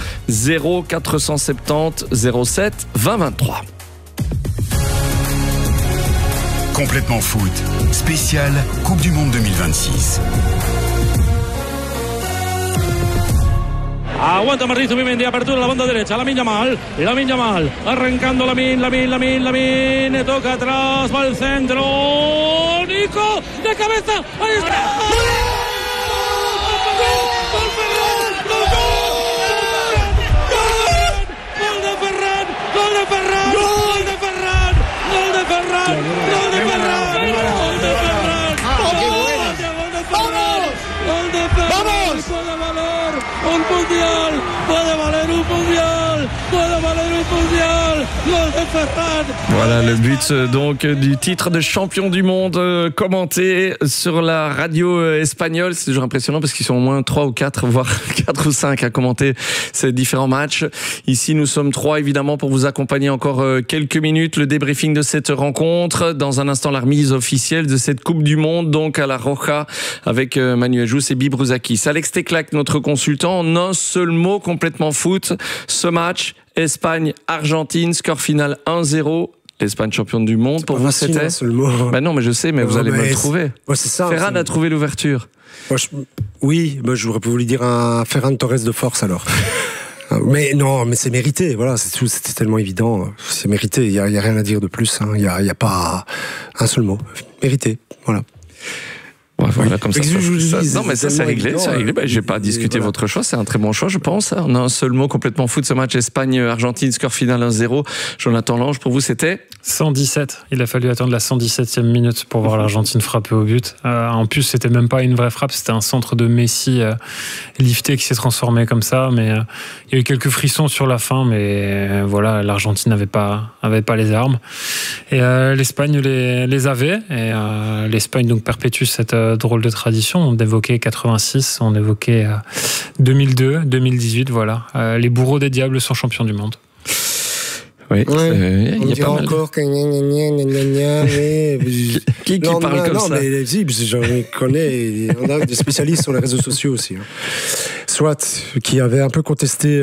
0470 07 20 23. Complètement foot, spécial Coupe du Monde 2026. Aguanta Martín Zubimendi, apertura a la banda derecha, Lamine Yamal, arrancando Lamine, toca atrás, va al centro, Nico, de cabeza, ahí está. Voilà le but donc du titre de champion du monde commenté sur la radio espagnole. C'est toujours impressionnant parce qu'ils sont au moins 3 ou 4, voire 4 ou 5 à commenter ces différents matchs. Ici nous sommes 3 évidemment pour vous accompagner encore quelques minutes. Le débriefing de cette rencontre. Dans un instant la remise officielle de cette Coupe du Monde donc à la Roja avec Manuel Jousse et Bibruzakis. Alex Teclac, notre consultant, en un seul mot complètement foot. Ce match, Espagne-Argentine, score final 1-0. L'Espagne championne du monde, pour vous c'était un seul mot. Ben non, mais je sais, mais vous allez me le trouver. Ouais, c'est ça. Ferran a trouvé l'ouverture. J'aurais pu vous lui dire un Ferran Torres de force alors. Mais non, mais c'est mérité, voilà, c'est tout, c'était tellement évident, c'est mérité, il y a rien à dire de plus, hein. Il y a pas un seul mot, mérité, voilà. Ouais, voilà, comme ça. Non, mais ça, c'est réglé. J'ai pas à discuter votre choix. C'est un très bon choix, je pense. On a un seul mot complètement fou de ce match Espagne-Argentine, score final 1-0. Jonathan Lange, pour vous, c'était 117. Il a fallu attendre la 117e minute pour voir l'Argentine frapper au but. En plus, c'était même pas une vraie frappe, c'était un centre de Messi lifté qui s'est transformé comme ça. Mais il y a eu quelques frissons sur la fin, mais voilà, l'Argentine n'avait pas les armes. Et l'Espagne les avait. Et l'Espagne donc perpétue cette drôle de tradition. On évoquait 86, on évoquait 2002, 2018, voilà. Les bourreaux des diables sont champions du monde. Oui, on dira encore que qui parle comme ça? Non, mais si, j'en connais, on a des spécialistes sur les réseaux sociaux aussi. Hein. Soit qui avaient un peu contesté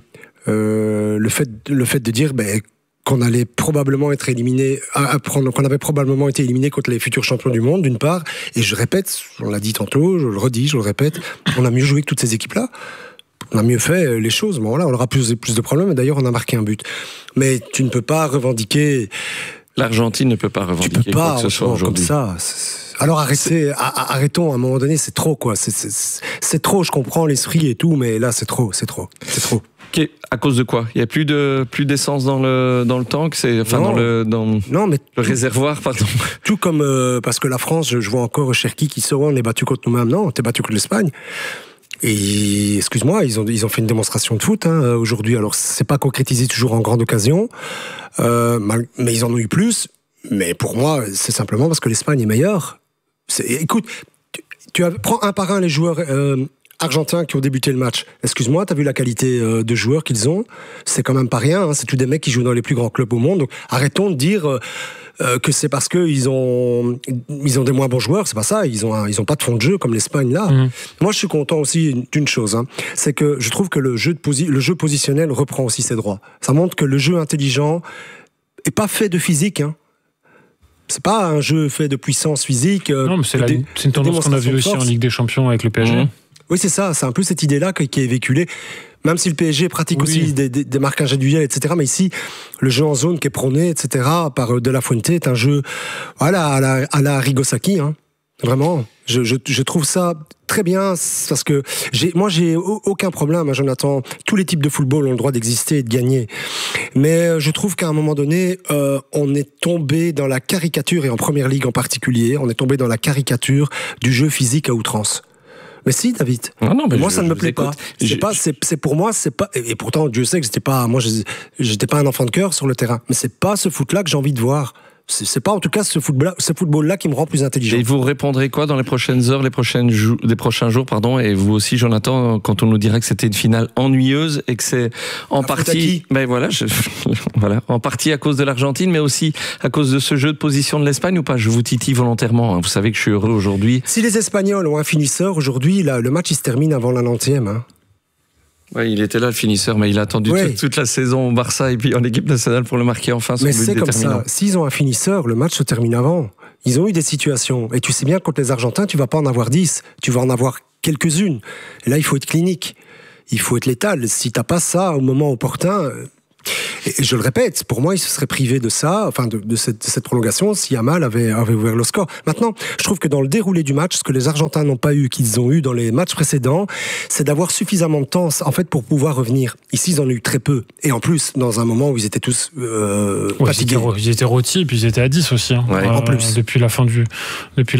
le fait de dire qu'on allait probablement être éliminé, qu'on avait probablement été éliminé contre les futurs champions du monde, d'une part, et je répète, on l'a dit tantôt, je le redis, je le répète, on a mieux joué que toutes ces équipes-là. On a mieux fait les choses. Bon, voilà, on aura plus de problèmes. Et d'ailleurs, on a marqué un but. Mais tu ne peux pas revendiquer. L'Argentine ne peut pas revendiquer quoi que ce soit aujourd'hui. Comme ça. Alors arrêtons. À un moment donné, c'est trop quoi. C'est trop. Je comprends l'esprit et tout, mais là, c'est trop. Okay. À cause de quoi? Il y a plus d'essence dans le tank, dans le réservoir, pardon. Tout comme parce que la France, je vois encore Cherki qui sort, on est battu contre nous-mêmes. Non, on est battu contre l'Espagne. Et excuse-moi, ils ont fait une démonstration de foot aujourd'hui. Alors c'est pas concrétisé toujours en grande occasion, mais ils en ont eu plus. Mais pour moi, c'est simplement parce que l'Espagne est meilleure. Écoute, prends un par un les joueurs argentins qui ont débuté le match. Excuse-moi, t'as vu la qualité de joueurs qu'ils ont? C'est quand même pas rien. Hein. C'est tous des mecs qui jouent dans les plus grands clubs au monde. Donc arrêtons de dire que c'est parce que ils ont des moins bons joueurs. C'est pas ça. Ils ont pas de fond de jeu comme l'Espagne là. Moi, je suis content aussi d'une chose. Hein. C'est que je trouve que le jeu positionnel reprend aussi ses droits. Ça montre que le jeu intelligent est pas fait de physique. Hein. C'est pas un jeu fait de puissance physique. Non, mais c'est une tendance qu'on a vue aussi en Ligue des Champions avec le PSG. Oui, c'est ça. C'est un peu cette idée-là qui est véhiculée. Même si le PSG pratique aussi des marques individuelles, etc. Mais ici, le jeu en zone qui est prôné, etc. par De La Fuente est un jeu, voilà, à la Rigosaki. Hein. Vraiment. Je trouve ça très bien parce que j'ai aucun problème, hein, Jonathan. Tous les types de football ont le droit d'exister et de gagner. Mais je trouve qu'à un moment donné, on est tombé dans la caricature, et en première ligue en particulier, on est tombé dans la caricature du jeu physique à outrance. Mais si, David. Non, mais moi, ça ne me plaît pas. C'est pour moi, c'est pas. Et pourtant, Dieu sait que j'étais pas un enfant de cœur sur le terrain. Mais c'est pas ce foot-là que j'ai envie de voir. C'est pas en tout cas ce football-là qui me rend plus intelligent. Et vous répondrez quoi dans les prochaines heures, les prochains jours, pardon, et vous aussi, Jonathan, quand on nous dirait que c'était une finale ennuyeuse et que c'est en partie, en partie à cause de l'Argentine, mais aussi à cause de ce jeu de position de l'Espagne ou pas? Je vous titille volontairement. Hein. Vous savez que je suis heureux aujourd'hui. Si les Espagnols ont un finisseur aujourd'hui, le match il se termine avant la 90e. Hein. Oui, il était là le finisseur, mais il a attendu toute la saison au Barça et puis en équipe nationale pour le marquer enfin. Mais c'est comme ça. S'ils ont un finisseur, le match se termine avant. Ils ont eu des situations. Et tu sais bien, contre les Argentins, tu vas pas en avoir 10. Tu vas en avoir quelques-unes. Et là, il faut être clinique. Il faut être létal. Si t'as pas ça au moment opportun... Et je le répète, pour moi, il se serait privé de ça, enfin de cette prolongation, si Yamal avait ouvert le score. Maintenant, je trouve que dans le déroulé du match, ce que les Argentins n'ont pas eu, qu'ils ont eu dans les matchs précédents, c'est d'avoir suffisamment de temps, en fait, pour pouvoir revenir. Ici, ils en ont eu très peu. Et en plus, dans un moment où ils étaient tous fatigués. Ils étaient rôtis, puis ils étaient à 10 aussi. Hein, en plus. Depuis la fin